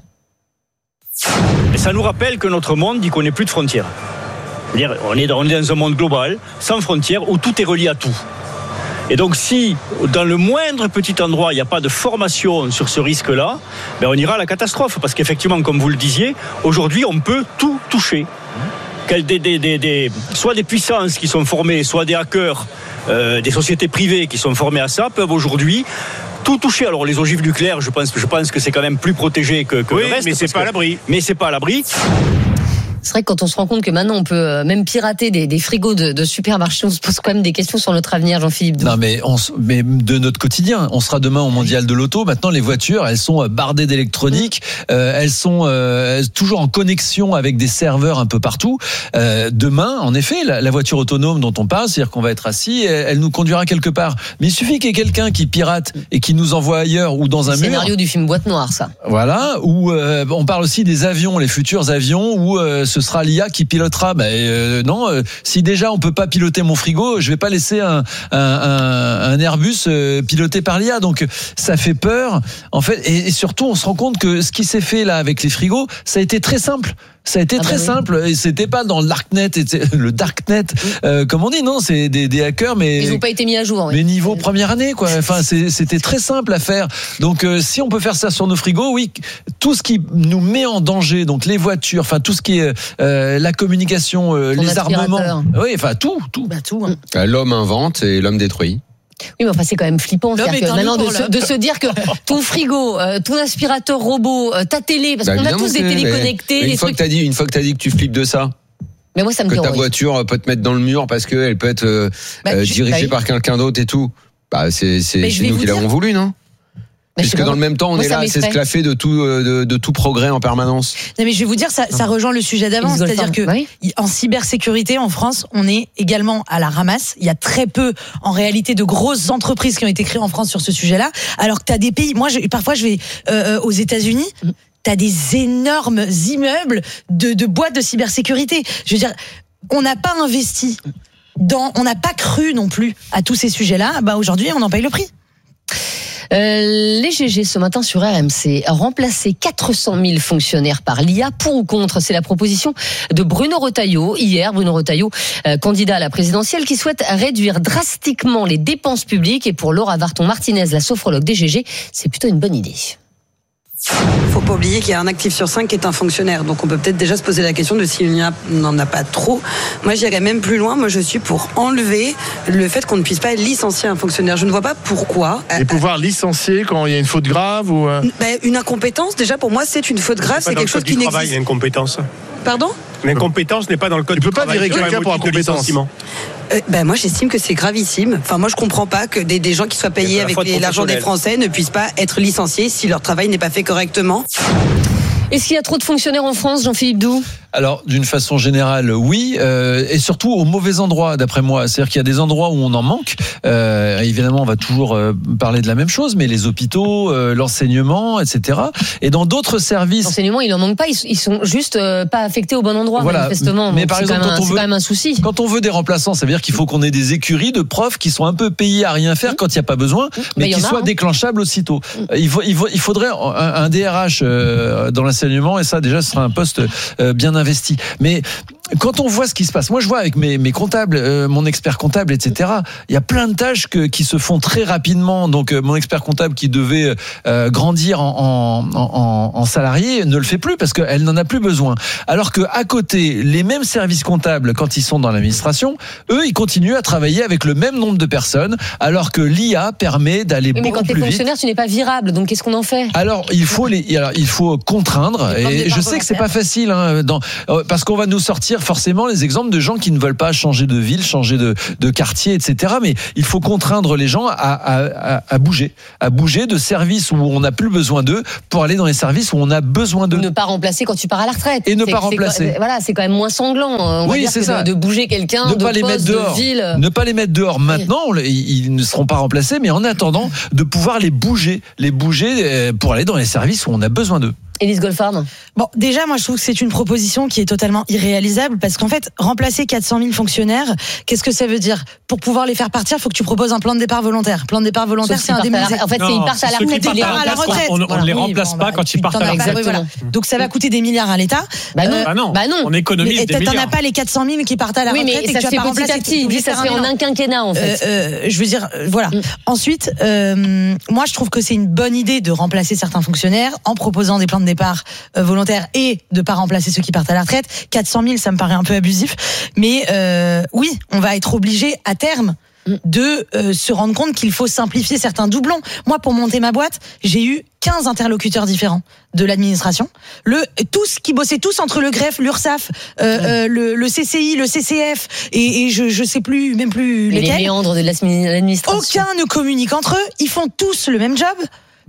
Et ça nous rappelle que notre monde n'y connaît plus de frontières. C'est-à-dire, on est dans un monde global, sans frontières, où tout est relié à tout. Et donc, si dans le moindre petit endroit, il n'y a pas de formation sur ce risque-là, ben on ira à la catastrophe. Parce qu'effectivement, comme vous le disiez, aujourd'hui, on peut tout toucher. Des, des, des, des, soit des puissances qui sont formées, soit des hackers, euh, des sociétés privées qui sont formées à ça, peuvent aujourd'hui tout toucher. Alors, les ogives nucléaires, je pense, je pense que c'est quand même plus protégé que, que oui, le reste. mais c'est pas que, à l'abri. Mais c'est pas à l'abri. C'est vrai que quand on se rend compte que maintenant on peut même pirater des, des frigos de, de supermarchés, on se pose quand même des questions sur notre avenir, Jean-Philippe. Non, mais, on, mais de notre quotidien, on sera demain au mondial de l'auto. Maintenant, les voitures, elles sont bardées d'électronique, euh, elles sont euh, toujours en connexion avec des serveurs un peu partout. Euh, demain, en effet, la, la voiture autonome dont on parle, c'est-à-dire qu'on va être assis, elle, elle nous conduira quelque part. Mais il suffit qu'il y ait quelqu'un qui pirate et qui nous envoie ailleurs ou dans un mur. Scénario du film Boîte Noire, ça. Voilà. Ou euh, on parle aussi des avions, les futurs avions, où euh, ce sera l'I A qui pilotera. Ben euh, non, euh, si déjà on peut pas piloter mon frigo, je vais pas laisser un, un, un, un Airbus euh, piloté par l'I A. Donc ça fait peur. En fait, et, et surtout on se rend compte que ce qui s'est fait là avec les frigos, ça a été très simple. Ça a été ah très bah oui. simple et c'était pas dans le darknet, le darknet, euh, comme on dit, non, c'est des, des hackers, mais ils n'ont pas été mis à jour. Mais oui. niveau première année, quoi. Enfin, c'est, c'était très simple à faire. Donc, euh, si on peut faire ça sur nos frigos, oui, tout ce qui nous met en danger, donc les voitures, enfin tout ce qui est euh, la communication, euh, les armements, oui, enfin tout, tout, bah, tout. Hein. L'homme invente et l'homme détruit. Oui, mais enfin, c'est quand même flippant. C'est-à-dire que maintenant, de se, de se dire que ton frigo, euh, ton aspirateur robot, euh, ta télé, parce bah, qu'on a tous des télé connectées. Une, des fois trucs... que t'as dit, une fois que tu as dit que tu flippes de ça. Mais moi, ça me que terrorise. Ta voiture peut te mettre dans le mur parce qu'elle peut être euh, bah, euh, dirigée bah, par quelqu'un d'autre et tout. Bah, c'est, c'est, c'est nous qui l'avons voulu, non? Mais puisque dans le même temps, on moi, est là à s'esclaffer de tout, de, de tout progrès en permanence. Non, mais je vais vous dire, ça, ça rejoint le sujet d'avant. C'est-à-dire que oui. en cybersécurité, en France, on est également à la ramasse. Il y a très peu, en réalité, de grosses entreprises qui ont été créées en France sur ce sujet-là. Alors que tu as des pays, moi, je, parfois, je vais euh, aux États-Unis. T'as des énormes immeubles de, de boîtes de cybersécurité. Je veux dire, on n'a pas investi dans, on n'a pas cru non plus à tous ces sujets-là. Bah, aujourd'hui, on en paye le prix. Euh, les G G ce matin sur R M C, remplacer quatre cent mille fonctionnaires par l'I A, pour ou contre? C'est la proposition de Bruno Retailleau. Hier, Bruno Retailleau, euh, candidat à la présidentielle, qui souhaite réduire drastiquement les dépenses publiques. Et pour Laura Varton-Martinez, la sophrologue des G G, c'est plutôt une bonne idée. Faut pas oublier qu'il y a un actif sur cinq qui est un fonctionnaire. Donc on peut peut-être déjà se poser la question de s'il n'y a, n'en a pas trop. Moi j'irais même plus loin. Moi je suis pour enlever le fait qu'on ne puisse pas licencier un fonctionnaire. Je ne vois pas pourquoi. Et pouvoir licencier quand il y a une faute grave ou euh... ben, une incompétence, déjà pour moi c'est une faute grave. C'est, c'est quelque chose qui n'existe pas. Il y a une incompétence. Pardon ? L'incompétence n'est pas dans le code du travail. Tu peux pas virer quelqu'un pour incompétence. Euh, ben moi j'estime que c'est gravissime. Enfin moi je comprends pas que des, des gens qui soient payés avec les, l'argent des Français ne puissent pas être licenciés si leur travail n'est pas fait correctement. Est-ce qu'il y a trop de fonctionnaires en France, Jean-Philippe Doux ? Alors, d'une façon générale, oui, euh, et surtout au mauvais endroit, d'après moi. C'est-à-dire qu'il y a des endroits où on en manque. Euh, évidemment, on va toujours euh, parler de la même chose, mais les hôpitaux, euh, l'enseignement, et cetera. Et dans d'autres services, l'enseignement, il en manque pas. Ils, ils sont juste euh, pas affectés au bon endroit, voilà. manifestement. Mais Donc, par c'est exemple, quand, même quand un, on veut, c'est quand même un souci. Quand on veut des remplaçants, ça veut dire qu'il faut qu'on ait des écuries de profs qui sont un peu payés à rien faire mmh. quand il n'y a pas besoin, mmh. mais, mais qui soient a, hein. déclenchables aussitôt. Mmh. Il, faut, il, faut, il faudrait un, un D R H euh, dans l'enseignement, et ça, déjà, ce sera un poste euh, bien investi. Mais quand on voit ce qui se passe, moi je vois avec mes, mes comptables, euh, mon expert comptable, et cetera. Il y a plein de tâches que, qui se font très rapidement. Donc euh, mon expert comptable qui devait euh, grandir en, en, en, en salarié ne le fait plus parce qu'elle n'en a plus besoin. Alors que à côté, les mêmes services comptables, quand ils sont dans l'administration, eux, ils continuent à travailler avec le même nombre de personnes, alors que l'I A permet d'aller oui, beaucoup plus vite. Mais quand t'es fonctionnaire, tu n'es pas virable. Donc qu'est-ce qu'on en fait ? Alors il faut les, alors il faut contraindre. Et je sais que c'est pas facile, hein, dans, parce qu'on va nous sortir forcément les exemples de gens qui ne veulent pas changer de ville, changer de, de quartier, et cetera. Mais il faut contraindre les gens à, à, à, à bouger, à bouger de services où on n'a plus besoin d'eux pour aller dans les services où on a besoin d'eux. Ne pas remplacer quand tu pars à la retraite. Et ne c'est, pas remplacer. C'est, voilà, c'est quand même moins sanglant. On oui, va dire c'est que ça. De, de bouger quelqu'un, ne de pas les poste, mettre dehors. de ville. Ne pas les mettre dehors maintenant. Oui. Ils ne seront pas remplacés, mais en attendant, de pouvoir les bouger, les bouger pour aller dans les services où on a besoin d'eux. Élise Goldfarb. Bon, déjà, moi, je trouve que c'est une proposition qui est totalement irréalisable parce qu'en fait, remplacer quatre cent mille fonctionnaires, qu'est-ce que ça veut dire ? Pour pouvoir les faire partir, il faut que tu proposes un plan de départ volontaire. Plan de départ volontaire, c'est indemnisé. En fait, c'est ils partent à la retraite. Ils partent à la retraite. On ne voilà. les oui, remplace bon, pas bah, quand ils partent à la retraite. Oui, voilà. Donc, ça va coûter des milliards à l'État. Bah non, euh, bah non. Bah non. On économise mais, des milliards. T'en as pas les quatre cent mille qui partent à la oui, retraite mais et ça que tu se fait vas pas petit remplacer. à petit. Il dit ça se fait en un quinquennat, en fait. Euh, je veux dire, voilà. Ensuite, euh, moi, je trouve que c'est une bonne idée de remplacer certains fonctionnaires en proposant des plans de départ volontaires et de pas remplacer ceux qui partent à la retraite. quatre cent mille, ça me paraît un peu abusif. Mais euh, oui, on va être obligé à terme de euh, se rendre compte qu'il faut simplifier certains doublons. Moi, pour monter ma boîte, j'ai eu quinze interlocuteurs différents de l'administration. Le, tous qui bossaient tous entre le greffe, l'URSSAF, euh, euh, le, le C C I, le C C F, et, et je, je sais plus, même plus mais lesquels. Les méandres de l'administration. Aucun ne communique entre eux. Ils font tous le même job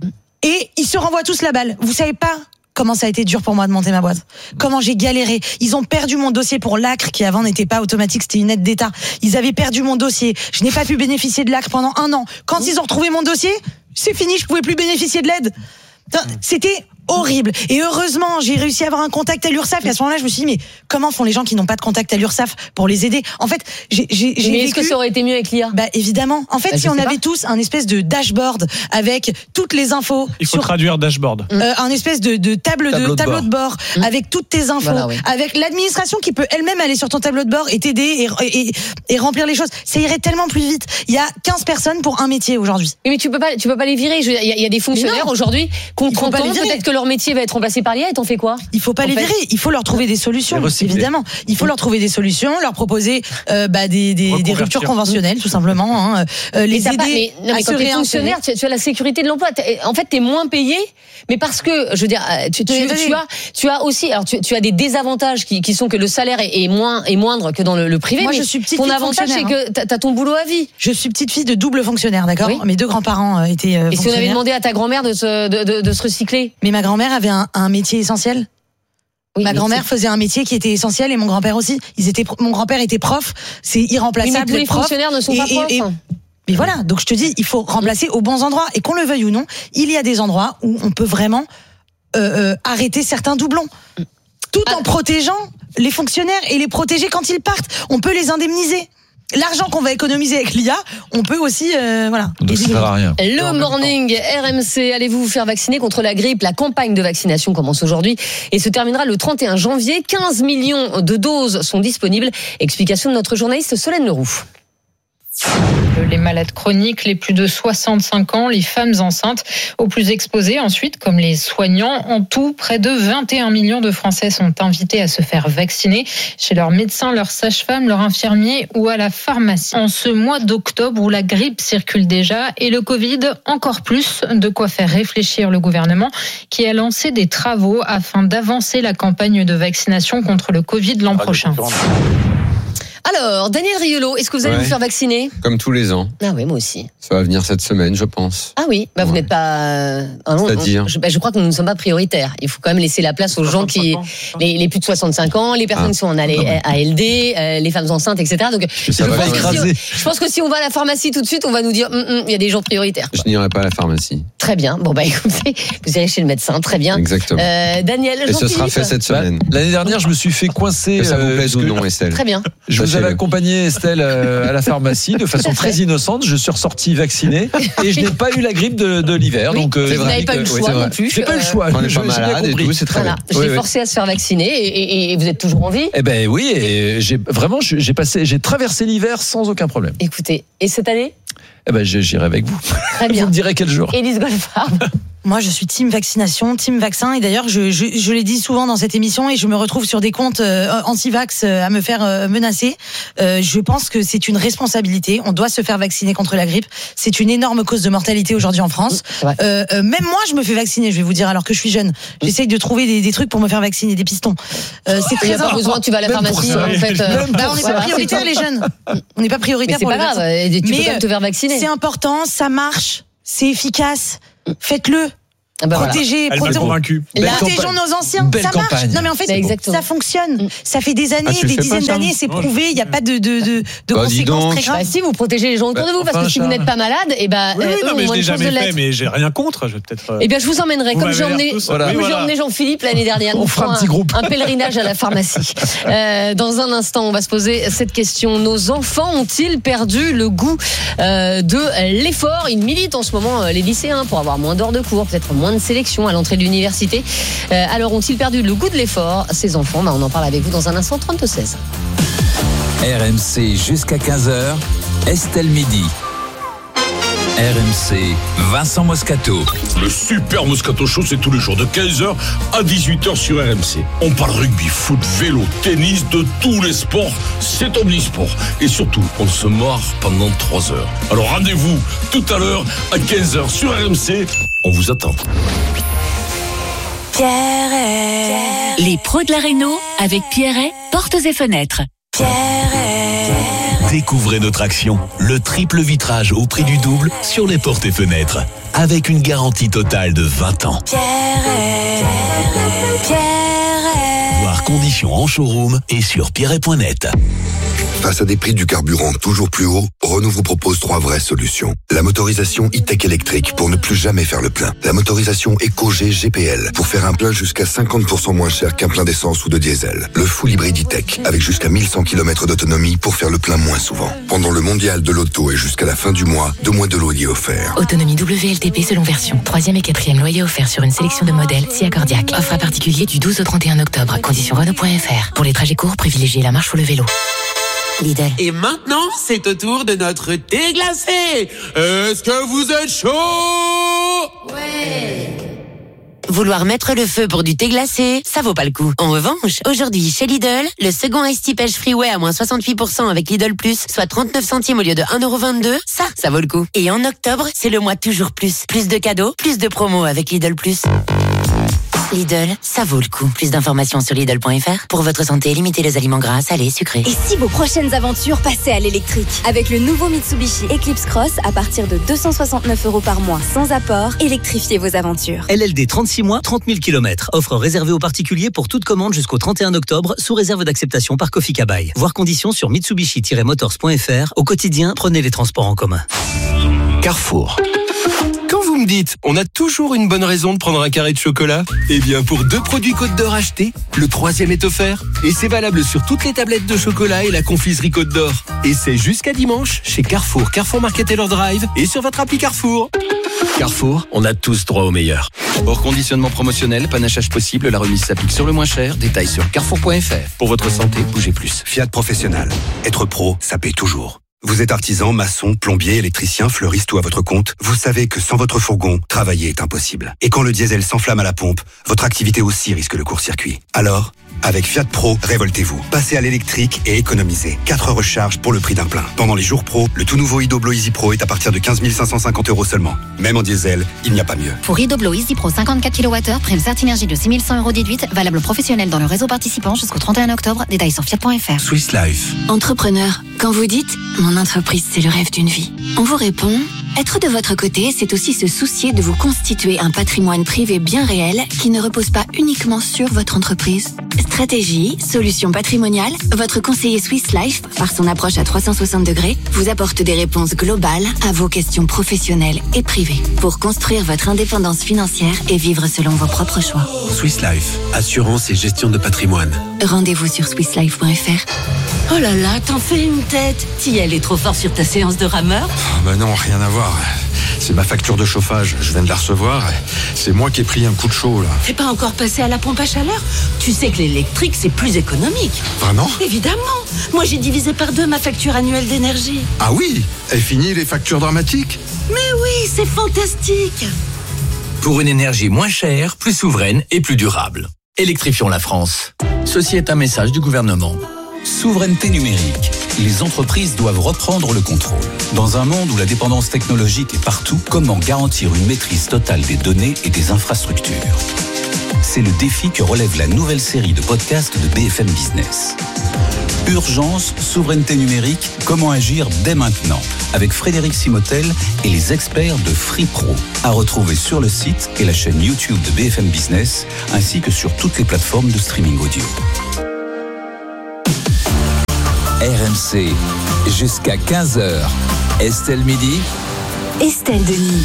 et ils se renvoient tous la balle. Vous savez pas comment ça a été dur pour moi de monter ma boîte. Comment j'ai galéré. Ils ont perdu mon dossier pour l'A C R, qui avant n'était pas automatique, c'était une aide d'État. Ils avaient perdu mon dossier. Je n'ai pas pu bénéficier de l'A C R pendant un an. Quand ils ont retrouvé mon dossier, c'est fini, je pouvais plus bénéficier de l'aide. C'était horrible. Et heureusement, j'ai réussi à avoir un contact à l'URSSAF. Et à ce moment-là, je me suis dit, mais comment font les gens qui n'ont pas de contact à l'URSSAF pour les aider ? En fait, j'ai, j'ai, j'ai mais vécu... est-ce que ça aurait été mieux avec l'I A ? Bah, évidemment. En fait, bah, si on avait pas. tous un espèce de dashboard avec toutes les infos. Il faut sur, traduire dashboard. Euh, un espèce de, de table, tableau de, de tableau bord. de bord, mmh. avec toutes tes infos, voilà, oui. avec l'administration qui peut elle-même aller sur ton tableau de bord et t'aider et, et, et remplir les choses. Ça irait tellement plus vite. Il y a quinze personnes pour un métier aujourd'hui. Mais tu peux pas, tu peux pas les virer. Il y, y a des fonctionnaires aujourd'hui qu'on trente ans, peut-être que leur métier va être remplacé par l'I A et t'en fais quoi ? Il faut pas les fait. virer, il faut leur trouver des solutions, évidemment. Il faut leur trouver des solutions, leur proposer euh, bah, des, des, des ruptures conventionnelles, tout simplement. Hein, euh, les mais aider pas, mais, non, mais à quand se t'es fonctionnaire, tu, tu as la sécurité de l'emploi. T'es, en fait, t'es moins payé, mais parce que, je veux dire, tu, tu, tu, tu as, tu as aussi, alors tu, tu as des désavantages qui, qui sont que le salaire est, est moins, est moindre que dans le, le privé. Moi, mais je suis petite ton fille avantage, c'est que t'as, t'as ton boulot à vie. Je suis petite fille de double fonctionnaire, d'accord ? Oui. Mes deux grands-parents étaient euh, Et si on avait demandé à ta grand-mère de se, de, de, de se recycler ? Mais ma grand-mère avait un, un métier essentiel. Oui, ma grand-mère c'est... faisait un métier qui était essentiel et mon grand-père aussi. Ils étaient, mon grand-père était prof, c'est irremplaçable. Oui, mais tous les prof, fonctionnaires ne sont et, pas profs. Et, et, mais voilà, donc je te dis, il faut remplacer aux bons endroits. Et qu'on le veuille ou non, il y a des endroits où on peut vraiment euh, euh, arrêter certains doublons. Tout en protégeant les fonctionnaires et les protéger quand ils partent. On peut les indemniser. L'argent qu'on va économiser avec l'I A, on peut aussi, euh, voilà. Ça sert à rien. Le morning R M C, allez-vous vous faire vacciner contre la grippe ? La campagne de vaccination commence aujourd'hui et se terminera le trente et un janvier. quinze millions de doses sont disponibles. Explication de notre journaliste Solène Leroux. Les malades chroniques, les plus de soixante-cinq ans, les femmes enceintes aux plus exposées. Ensuite, comme les soignants, en tout, près de vingt et un millions de Français sont invités à se faire vacciner chez leur médecin, leur sage-femme, leur infirmier ou à la pharmacie. En ce mois d'octobre où la grippe circule déjà et le Covid encore plus, de quoi faire réfléchir le gouvernement qui a lancé des travaux afin d'avancer la campagne de vaccination contre le Covid l'an prochain. Alors, Daniel Riolo, est-ce que vous allez Ouais. vous faire vacciner? Comme tous les ans. Ah oui, moi aussi. Ça va venir cette semaine, je pense. Ah oui, bah vous n'êtes pas. euh, ah non, C'est-à-dire on- je, bah je crois que nous ne sommes pas prioritaires. Il faut quand même laisser la place aux gens qui, les, les plus de soixante-cinq ans, les personnes Ah. qui sont en A L D, euh, les femmes enceintes, et cetera. Donc, je ça va pense, que t'écraser. si, je pense que si on va à la pharmacie tout de suite, on va nous dire, Hum, hum, il y a des gens prioritaires. Je n'irai pas à la pharmacie. Très bien. Bon bah écoutez, vous irez chez le médecin. Très bien. Exactement. Euh, Daniel, Et ce sera Jean-Philippe fait cette semaine. Bah, L'année dernière, je me suis fait coincer. Que ça vous euh, plaise parce ou que non, Estelle. Très bien. Je vous Sachez-le. avais accompagné, Estelle, euh, à la pharmacie de façon très innocente. Je suis ressorti vacciné et je n'ai pas eu la grippe de, de l'hiver. Oui, donc, euh, vous je n'avez dis pas que- eu le oui, choix c'est vrai. non plus. J'ai pas eu le Euh, choix. On n'est je- pas j'ai bien malade et compris. tout, c'est très Voilà. bien. Je Oui, l'ai oui. forcé à se faire vacciner et, et- et vous êtes toujours en vie. Eh ben oui, et j'ai vraiment, je- j'ai passé, j'ai traversé l'hiver sans aucun problème. Écoutez, et cette année? Eh ben, je- j'irai avec vous. Très bien. Vous me direz quel jour. Élise Goldfarb. Moi, je suis team vaccination, team vaccin. Et d'ailleurs, je, je, je l'ai dit souvent dans cette émission et je me retrouve sur des comptes euh, anti-vax euh, à me faire euh, menacer. Euh, je pense que c'est une responsabilité. On doit se faire vacciner contre la grippe. C'est une énorme cause de mortalité aujourd'hui en France. Ouais. Euh, euh, même moi, je me fais vacciner, je vais vous dire, alors que je suis jeune. J'essaye de trouver des, des trucs pour me faire vacciner, des pistons. Euh, c'est Il n'y très a pas besoin, tu vas à la Même pour pharmacie, ça. en fait. euh, Même Bah, on n'est voilà, pas prioritaire, c'est les tout. jeunes. On n'est pas Mais prioritaire c'est pour pas le grave, vaccin. euh, tu peux Mais, quand même te faire vacciner. C'est important, ça marche, c'est efficace. Faites-le. Ah bah voilà. Protégez, Elle m'a proté- convaincu. Belle protégeons campagne. nos anciens. Belle Ça marche. campagne. Non mais en fait, Bah, exactement. ça fonctionne. Ça fait des années, Ah, tu le des fais pas, dizaines ça d'années, c'est prouvé. Il n'y a pas de de de, de Bah, dis conséquences donc. très graves. Bah si, vous protégez les gens autour de vous, parce enfin, que si vous Charles. n'êtes pas malade, et ben Oui, oui, eux non, ont mais je moins l'ai de chances de jamais fait, l'être. mais j'ai rien contre. Je vais peut-être. euh, Eh bien, je vous emmènerai, Vous comme m'avez j'ai emmené, l'air tous, comme oui, j'ai voilà. emmené Jean-Philippe l'année dernière. On Nous fera un ferons petit groupe. Un pèlerinage à la pharmacie. Euh, dans un instant, on va se poser cette question. Nos enfants ont-ils perdu le goût euh, de l'effort? Ils militent en ce moment, euh, les lycéens, pour avoir moins d'heures de cours, peut-être moins de sélection à l'entrée de l'université. Euh, alors, ont-ils perdu le goût de l'effort, ces enfants? Bah, on en parle avec vous dans un instant, trente-deux seize. R M C jusqu'à quinze heures, Estelle Midi. R M C, Vincent Moscato. Le super Moscato Show, c'est tous les jours de quinze heures à dix-huit heures sur R M C. On parle rugby, foot, vélo, tennis, de tous les sports. C'est omnisport. Et surtout, on se marre pendant trois heures. Alors rendez-vous tout à l'heure à quinze heures sur R M C. On vous attend. Pierret. Les pros de la réno avec Pierret, portes et fenêtres. Découvrez notre action, le triple vitrage au prix du double sur les portes et fenêtres, avec une garantie totale de vingt ans. Voir conditions en showroom et sur pierret point net. Face à des prix du carburant toujours plus hauts, Renault vous propose trois vraies solutions. La motorisation e-tech électrique pour ne plus jamais faire le plein. La motorisation EcoG G P L pour faire un plein jusqu'à cinquante pour cent moins cher qu'un plein d'essence ou de diesel. Le full hybride e-tech avec jusqu'à mille cent kilomètres d'autonomie pour faire le plein moins souvent. Pendant le mondial de l'auto et jusqu'à la fin du mois, deux mois de loyer offert. Autonomie W L T P selon version. Troisième et quatrième loyer offert sur une sélection de modèles, si accordiaque. Offre à particulier du douze au trente et un octobre. Conditions Renault point F R. Pour les trajets courts, privilégiez la marche ou le vélo. Lidl. Et maintenant, c'est au tour de notre thé glacé. Est-ce que vous êtes chaud? Ouais. Vouloir mettre le feu pour du thé glacé, ça vaut pas le coup. En revanche, aujourd'hui, chez Lidl, le second Ice Tea Pêche Freeway à moins soixante-huit pour cent avec Lidl Plus, soit trente-neuf centimes au lieu de un euro vingt-deux, ça, ça vaut le coup. Et en octobre, c'est le mois toujours plus. Plus de cadeaux, plus de promos avec Lidl Plus. Lidl, ça vaut le coup. Plus d'informations sur Lidl point F R. Pour votre santé, limitez les aliments gras, salés, sucrés. Et si vos prochaines aventures passaient à l'électrique? Avec le nouveau Mitsubishi Eclipse Cross à partir de deux cent soixante-neuf euros par mois sans apport, électrifiez vos aventures. L L D trente-six mois, trente mille kilomètres. Offre réservée aux particuliers pour toute commande jusqu'au trente et un octobre, sous réserve d'acceptation par Kofi Kabai. Voir conditions sur mitsubishi tiret motors point F R. Au quotidien, prenez les transports en commun. Carrefour. Quand vous me dites, on a toujours une bonne raison de prendre un carré de chocolat, eh bien pour deux produits Côte d'Or achetés, le troisième est offert. Et c'est valable sur toutes les tablettes de chocolat et la confiserie Côte d'Or. Et c'est jusqu'à dimanche chez Carrefour, Carrefour Market et leur Drive et sur votre appli Carrefour. Carrefour, on a tous droit au meilleur. Hors conditionnement promotionnel, panachage possible, la remise s'applique sur le moins cher. Détails sur carrefour point F R. Pour votre santé, bougez plus. Fiat Professionnel. Être pro, ça paie toujours. Vous êtes artisan, maçon, plombier, électricien, fleuriste ou à votre compte, vous savez que sans votre fourgon, travailler est impossible. Et quand le diesel s'enflamme à la pompe, votre activité aussi risque le court-circuit. Alors, Avec Fiat Pro, révoltez-vous. Passez à l'électrique et économisez. quatre recharges pour le prix d'un plein. Pendant les jours pro, le tout nouveau Idoblo Easy Pro est à partir de quinze mille cinq cent cinquante euros seulement. Même en diesel, il n'y a pas mieux. Pour Idoblo Easy Pro cinquante-quatre kilowattheures, prime Certinergie de six mille cent euros déduite, valable professionnel dans le réseau participant jusqu'au trente et un octobre. Détails sur fiat point f r. Swiss Life. Entrepreneur, quand vous dites « Mon entreprise, c'est le rêve d'une vie », on vous répond « Être de votre côté, c'est aussi se soucier de vous constituer un patrimoine privé bien réel qui ne repose pas uniquement sur votre entreprise. » Stratégie, solutions patrimoniales, votre conseiller Swiss Life, par son approche à trois cent soixante degrés, vous apporte des réponses globales à vos questions professionnelles et privées pour construire votre indépendance financière et vivre selon vos propres choix. Swiss Life, assurance et gestion de patrimoine. Rendez-vous sur swiss life point f r. Oh là là, t'en fais une tête. T'y allais trop fort sur ta séance de rameur? Oh bah non, rien à voir. C'est ma facture de chauffage, je viens de la recevoir. C'est moi qui ai pris un coup de chaud là. T'es pas encore passé à la pompe à chaleur? Tu sais que l'électrique c'est plus économique. Vraiment? Évidemment. Moi j'ai divisé par deux ma facture annuelle d'énergie. Ah oui? Et fini les factures dramatiques? Mais oui, c'est fantastique. Pour une énergie moins chère, plus souveraine et plus durable. Électrifions la France. Ceci est un message du gouvernement. Souveraineté numérique. Les entreprises doivent reprendre le contrôle. Dans un monde où la dépendance technologique est partout, comment garantir une maîtrise totale des données et des infrastructures? C'est le défi que relève la nouvelle série de podcasts de B F M Business. Urgence, souveraineté numérique, comment agir dès maintenant? Avec Frédéric Simotel et les experts de FreePro. À retrouver sur le site et la chaîne YouTube de B F M Business, ainsi que sur toutes les plateformes de streaming audio. R M C, jusqu'à quinze heures. Estelle Midi. Estelle Denis.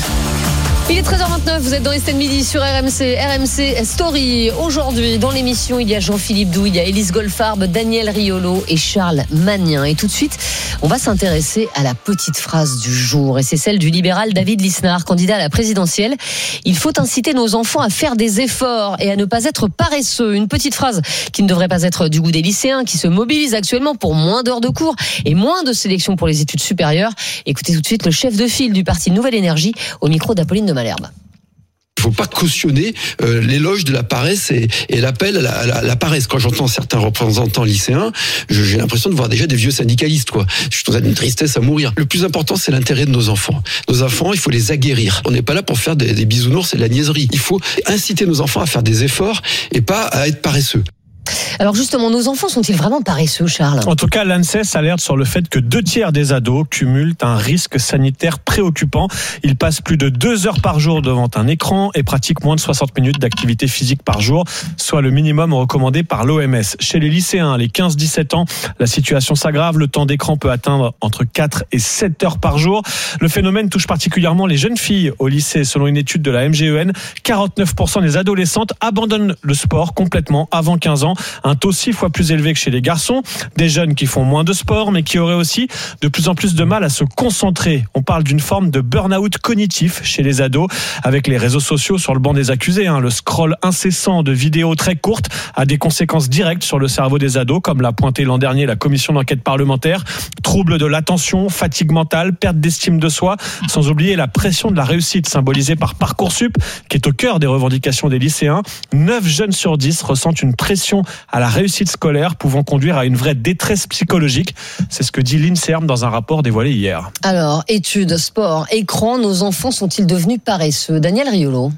Il est treize heures vingt-neuf, vous êtes dans Estelle Midi sur R M C, R M C Story. Aujourd'hui, dans l'émission, il y a Jean-Philippe Doux, il y a Élise Goldfarb, Daniel Riolo et Charles Magnin. Et tout de suite, on va s'intéresser à la petite phrase du jour. Et c'est celle du libéral David Lisnard, candidat à la présidentielle. Il faut inciter nos enfants à faire des efforts et à ne pas être paresseux. Une petite phrase qui ne devrait pas être du goût des lycéens qui se mobilisent actuellement pour moins d'heures de cours et moins de sélection pour les études supérieures. Écoutez tout de suite le chef de file du parti Nouvelle Énergie au micro d'Apolline de Malherbe. Il ne faut pas cautionner euh, l'éloge de la paresse et, et l'appel à la, à la, à la paresse. Quand j'entends certains représentants lycéens, je, j'ai l'impression de voir déjà des vieux syndicalistes, quoi. Je trouve ça d'une tristesse à mourir. Le plus important, c'est l'intérêt de nos enfants. Nos enfants, il faut les aguerrir. On n'est pas là pour faire des, des bisounours et de la niaiserie. Il faut inciter nos enfants à faire des efforts et pas à être paresseux. Alors justement, nos enfants sont-ils vraiment paresseux, Charles? En tout cas, l'ANSES alerte sur le fait que deux tiers des ados cumulent un risque sanitaire préoccupant. Ils passent plus de deux heures par jour devant un écran et pratiquent moins de soixante minutes d'activité physique par jour, soit le minimum recommandé par l'O M S. Chez les lycéens, les quinze dix-sept ans, la situation s'aggrave. Le temps d'écran peut atteindre entre quatre et sept heures par jour. Le phénomène touche particulièrement les jeunes filles au lycée. Selon une étude de la M G E N, quarante-neuf pour cent des adolescentes abandonnent le sport complètement avant quinze ans. Un taux six fois plus élevé que chez les garçons. Des jeunes qui font moins de sport, mais qui auraient aussi de plus en plus de mal à se concentrer. On parle d'une forme de burn-out cognitif chez les ados, avec les réseaux sociaux sur le banc des accusés. Hein. Le scroll incessant de vidéos très courtes a des conséquences directes sur le cerveau des ados, comme l'a pointé l'an dernier la commission d'enquête parlementaire. Troubles de l'attention, fatigue mentale, perte d'estime de soi, sans oublier la pression de la réussite symbolisée par Parcoursup, qui est au cœur des revendications des lycéens. neuf jeunes sur dix ressentent une pression à la réussite scolaire, pouvant conduire à une vraie détresse psychologique. C'est ce que dit l'INSERM dans un rapport dévoilé hier. Alors, études, sport, écran, nos enfants sont-ils devenus paresseux? Daniel Riolo.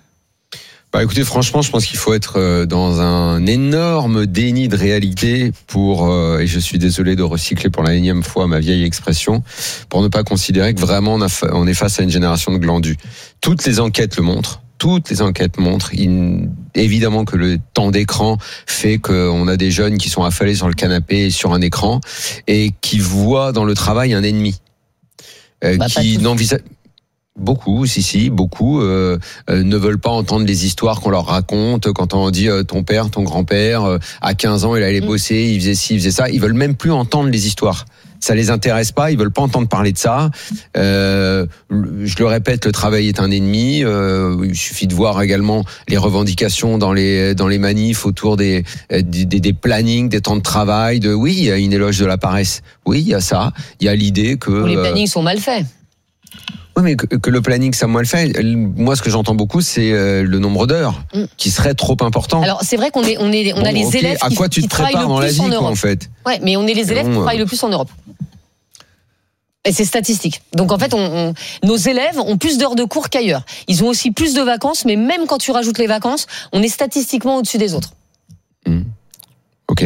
Bah écoutez, franchement, je pense qu'il faut être dans un énorme déni de réalité pour, euh, et je suis désolé de recycler pour la énième fois ma vieille expression, pour ne pas considérer que vraiment on, a, on est face à une génération de glandus. Toutes les enquêtes le montrent. Toutes les enquêtes montrent, il, évidemment que le temps d'écran fait qu'on a des jeunes qui sont affalés sur le canapé et sur un écran et qui voient dans le travail un ennemi. Euh, bah, qui n'envisagent... Beaucoup, si, si, beaucoup euh, euh, ne veulent pas entendre les histoires qu'on leur raconte quand on dit euh, ton père, ton grand-père, euh, à quinze ans, il allait bosser, il faisait ci, il faisait ça. Ils veulent même plus entendre les histoires. Ça les intéresse pas, ils veulent pas entendre parler de ça. Euh, je le répète, le travail est un ennemi. Euh, il suffit de voir également les revendications dans les dans les manifs autour des des, des plannings, des temps de travail. De oui, il y a une éloge de la paresse. Oui, il y a ça. Il y a l'idée que les plannings euh, sont mal faits. Oui, mais que, que le planning soit mal fait. Moi, ce que j'entends beaucoup, c'est euh, le nombre d'heures mm. qui serait trop important. Alors, c'est vrai qu'on est, on est, on bon, a les okay. élèves à qui, quoi tu qui te prépares dans la vie, en, quoi, en fait. Ouais, mais on est les élèves bon, qui travaillent euh... le plus en Europe. Et c'est statistique. Donc en fait, on, on, nos élèves ont plus d'heures de cours qu'ailleurs. Ils ont aussi plus de vacances, mais même quand tu rajoutes les vacances, on est statistiquement au-dessus des autres. Mmh. Ok.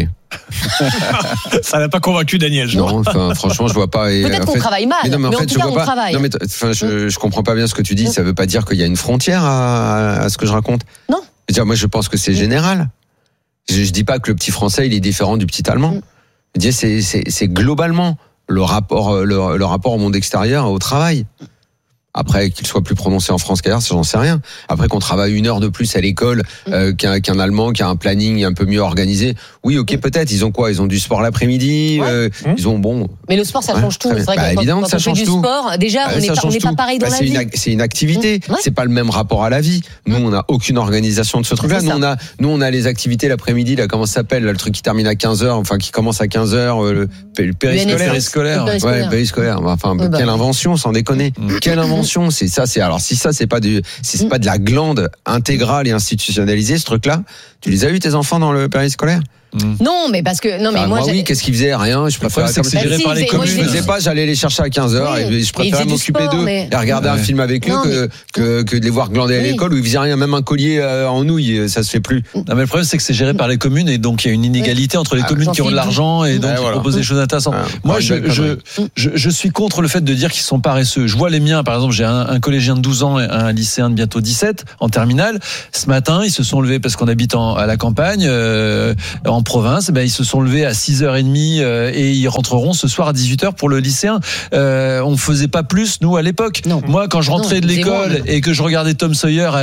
Ça n'a pas convaincu Daniel. Je non, enfin, franchement, je vois pas. Et Peut-être en qu'on fait, travaille mal, mais, non, mais, en mais fait, en tout je cas, vois on pas, travaille. Non, mais enfin, je, je comprends pas bien ce que tu dis. Ça veut pas dire qu'il y a une frontière à, à ce que je raconte. Non. Je veux dire, moi, je pense que c'est général. Je, je dis pas que le petit français il est différent du petit allemand. Mm. Je dis c'est c'est c'est globalement le rapport le, le rapport au monde extérieur et au travail. Après, qu'il soit plus prononcé en France qu'ailleurs, ça j'en sais rien. Après qu'on travaille une heure de plus à l'école euh, qu'un, qu'un Allemand qui a un planning un peu mieux organisé, oui, ok, peut-être. Ils ont quoi ? Ils ont du sport l'après-midi. Ouais. Euh, mmh. Ils ont bon. Mais le sport, ça ouais, change tout. C'est vrai bah, que évidemment quand, que ça quand on change fait tout. du sport, déjà, bah, on n'est pas, on n'est pas pareil dans bah, la c'est vie. Une, c'est une activité. Mmh. Ouais. C'est pas le même rapport à la vie. Nous, on n'a aucune organisation de ce truc-là. Nous, on a, nous, on a les activités l'après-midi. Là, comment ça s'appelle là, le truc qui termine à quinze heures, enfin qui commence à quinze heures, le, le périscolaire. périscolaire. Ouais, périscolaire. Enfin, oui, bah, quelle invention, sans déconner. Mmh. Quelle invention, c'est ça. C'est alors si ça, c'est pas du, si c'est mmh. pas de la glande intégrale et institutionnalisée, ce truc-là. Tu les as eu tes enfants dans le périscolaire ? Mmh. Non, mais parce que non, mais enfin, moi, moi oui, qu'est-ce qu'ils faisaient ? Rien. Je préférais c'est que c'est géré par les communes. Je faisais pas, j'allais les chercher à quinze heures oui. et je préférais m'occuper sport, d'eux mais... et regarder ouais. un film avec non, eux que, mais... que que de les voir glander oui. à l'école où ils faisaient rien, même un collier en nouilles, ça se fait plus. Non, mais le problème c'est que c'est géré par les communes et donc il y a une inégalité oui. entre les ah, communes qui ont de l'argent et donc qui voilà. proposent des choses intéressantes. Ah, moi, je je, je je suis contre le fait de dire qu'ils sont paresseux. Je vois les miens, par exemple, j'ai un, un collégien de douze ans et un lycéen de bientôt dix-sept en terminale. Ce matin, ils se sont levés parce qu'on habite en, à la campagne, euh, en province. Ben ils se sont levés à six heures trente euh, et ils rentreront ce soir à dix-huit heures pour le lycéen. Euh, on faisait pas plus nous à l'époque. Non. Moi quand je rentrais non, de l'école moi, et que je regardais Tom Sawyer à,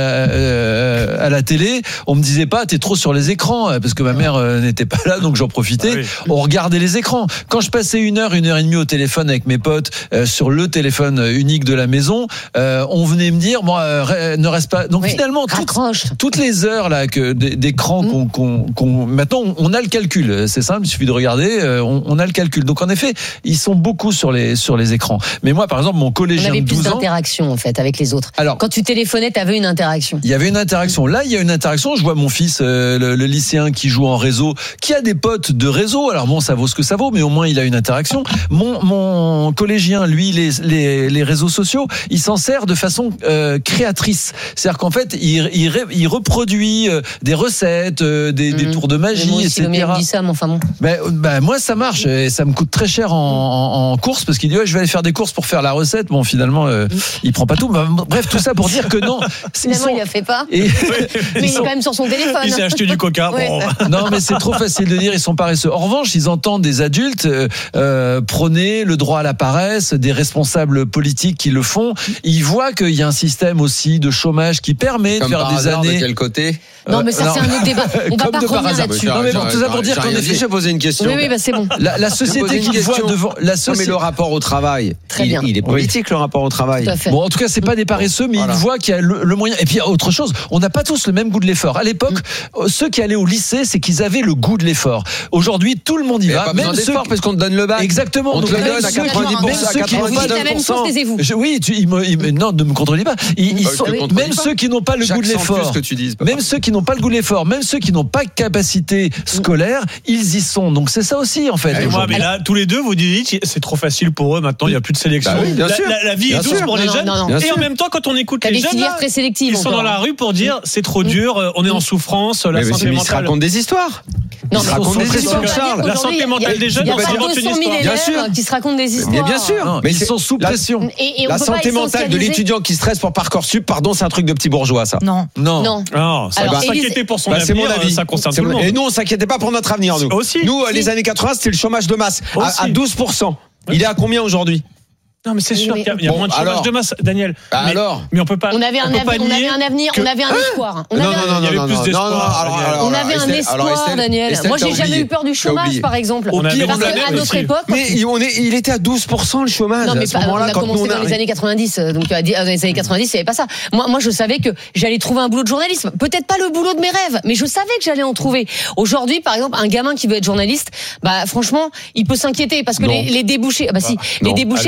à, à la télé, on me disait pas t'es trop sur les écrans parce que ma mère euh, n'était pas là donc j'en profitais. Ah oui. On regardait les écrans. Quand je passais une heure, une heure et demie au téléphone avec mes potes euh, sur le téléphone unique de la maison, euh, on venait me dire bon euh, ne reste pas. Donc oui. finalement toutes, toutes les heures là que d'écran mmh. qu'on, qu'on, qu'on maintenant on a le calcul. C'est simple, il suffit de regarder, on, on a le calcul. Donc en effet, ils sont beaucoup sur les sur les écrans. Mais moi, par exemple, mon collégien de douze ans, on avait plus d'interaction en fait avec les autres. Alors, quand tu téléphonais, tu avais une interaction. Il y avait une interaction. Là, il y a une interaction. Je vois mon fils, euh, le, le lycéen, qui joue en réseau, qui a des potes de réseau. Alors bon, ça vaut ce que ça vaut, mais au moins il a une interaction. Mon mon collégien, lui, les les, les réseaux sociaux, il s'en sert de façon euh, créatrice. C'est-à-dire qu'en fait, il il, il reproduit euh, des recettes, euh, des, mmh. des tours de magie, moi aussi, et cetera. Le dit ça, mais enfin bon. Ben, ben moi ça marche et ça me coûte très cher en, en, en course parce qu'il dit ouais je vais aller faire des courses pour faire la recette. Bon finalement euh, il prend pas tout. Ben, bref tout ça pour dire que non. Finalement sont... il a fait pas. Et... mais il sont... est quand même sur son téléphone. Il s'est acheté du coca. Ouais. Bon. Non mais c'est trop facile de dire ils sont paresseux. En revanche ils entendent des adultes euh, prôner le droit à la paresse, des responsables politiques qui le font. Ils voient qu'il y a un système aussi de chômage qui permet comme de faire par des hasard, années. De quel côté? Non mais ça euh, c'est un autre débat. On va pas revenir là-dessus. Non mais bon, tout ça pour dire qu'en effet, j'ai posé une question. Oui oui bah c'est bon. La, la société qui voit devant la société. Non, mais le rapport au travail. Très il, bien. il est politique oui. le rapport au travail. Bon en tout cas c'est pas des paresseux mais voilà. Ils voient qu'il y a le, le moyen. Et puis autre chose, on n'a pas tous le même goût de l'effort. À l'époque, mmh. ceux qui allaient au lycée, c'est qu'ils avaient le goût de l'effort. Aujourd'hui, tout le monde y va. Même ceux parce qu'on te donne le bac. Exactement. On te le donne à quatre-vingt-dix pour cent. Même ceux qui n'ont pas la même chose, taisez-vous. Oui, tu, il me, il me, non, ne me contredis pas. Ils, ils sont, même ceux qui n'ont pas le goût de l'effort, même ceux qui n'ont pas le goût de l'effort, même ceux qui n'ont pas de capacité scolaire, ils y sont. Donc c'est ça aussi en fait. Et moi, mais là, tous les deux, vous dites c'est trop facile pour eux. Maintenant, il n'y a plus de sélection. Bah oui, bien la, sûr. La, la vie bien est douce sûr. pour les non, jeunes. Non, non, et en même temps, quand on écoute les jeunes, là, très sélectives, ils sont dans la rue pour dire c'est trop dur, on est en souffrance, la mais santé mais mentale. Ils se racontent des histoires. Non, ils se racontent des histoires, Charles. La santé mentale des jeunes, il y a pas deux cent mille élèves qui se racontent des histoires. Mais bien sûr. Mais ils sont sous pression. La santé mentale de l'étudiant qui stresse pour Parcoursup, pardon, c'est un truc de petit bourgeois, ça. Non. Non. Non. S'inquiéter pour son avenir, ça concerne tout le monde. Et nous, on s'inquiétait pas pour notre avenir, nous. Aussi. Nous, les années quatre-vingts, c'était le chômage de masse à douze pour cent. Il est à combien aujourd'hui? Non mais c'est sûr qu'il y a, il y a bon, moins de chômage alors, de masse, Daniel. Bah mais, alors, mais on peut pas. On avait un, on peut avenir, pas on avait un avenir, que... on avait un espoir. On non, avait non, un... non, non, il y avait plus d'espoir. On avait un espoir, Daniel. Moi, j'ai jamais eu peur du chômage, par exemple. On avait Parce qu'à notre époque. Mais on est, il était à douze pour cent le chômage. Non, mais pas, on a commencé dans les années quatre-vingt-dix. Donc, dans les années quatre-vingt-dix, il n'y avait pas ça. Moi, moi, je savais que j'allais trouver un boulot de journalisme. Peut-être pas le boulot de mes rêves, mais je savais que j'allais en trouver. Aujourd'hui, par exemple, un gamin qui veut être journaliste, bah, franchement, il peut s'inquiéter parce que les débouchés, bah si, les débouchés, ils sont quand même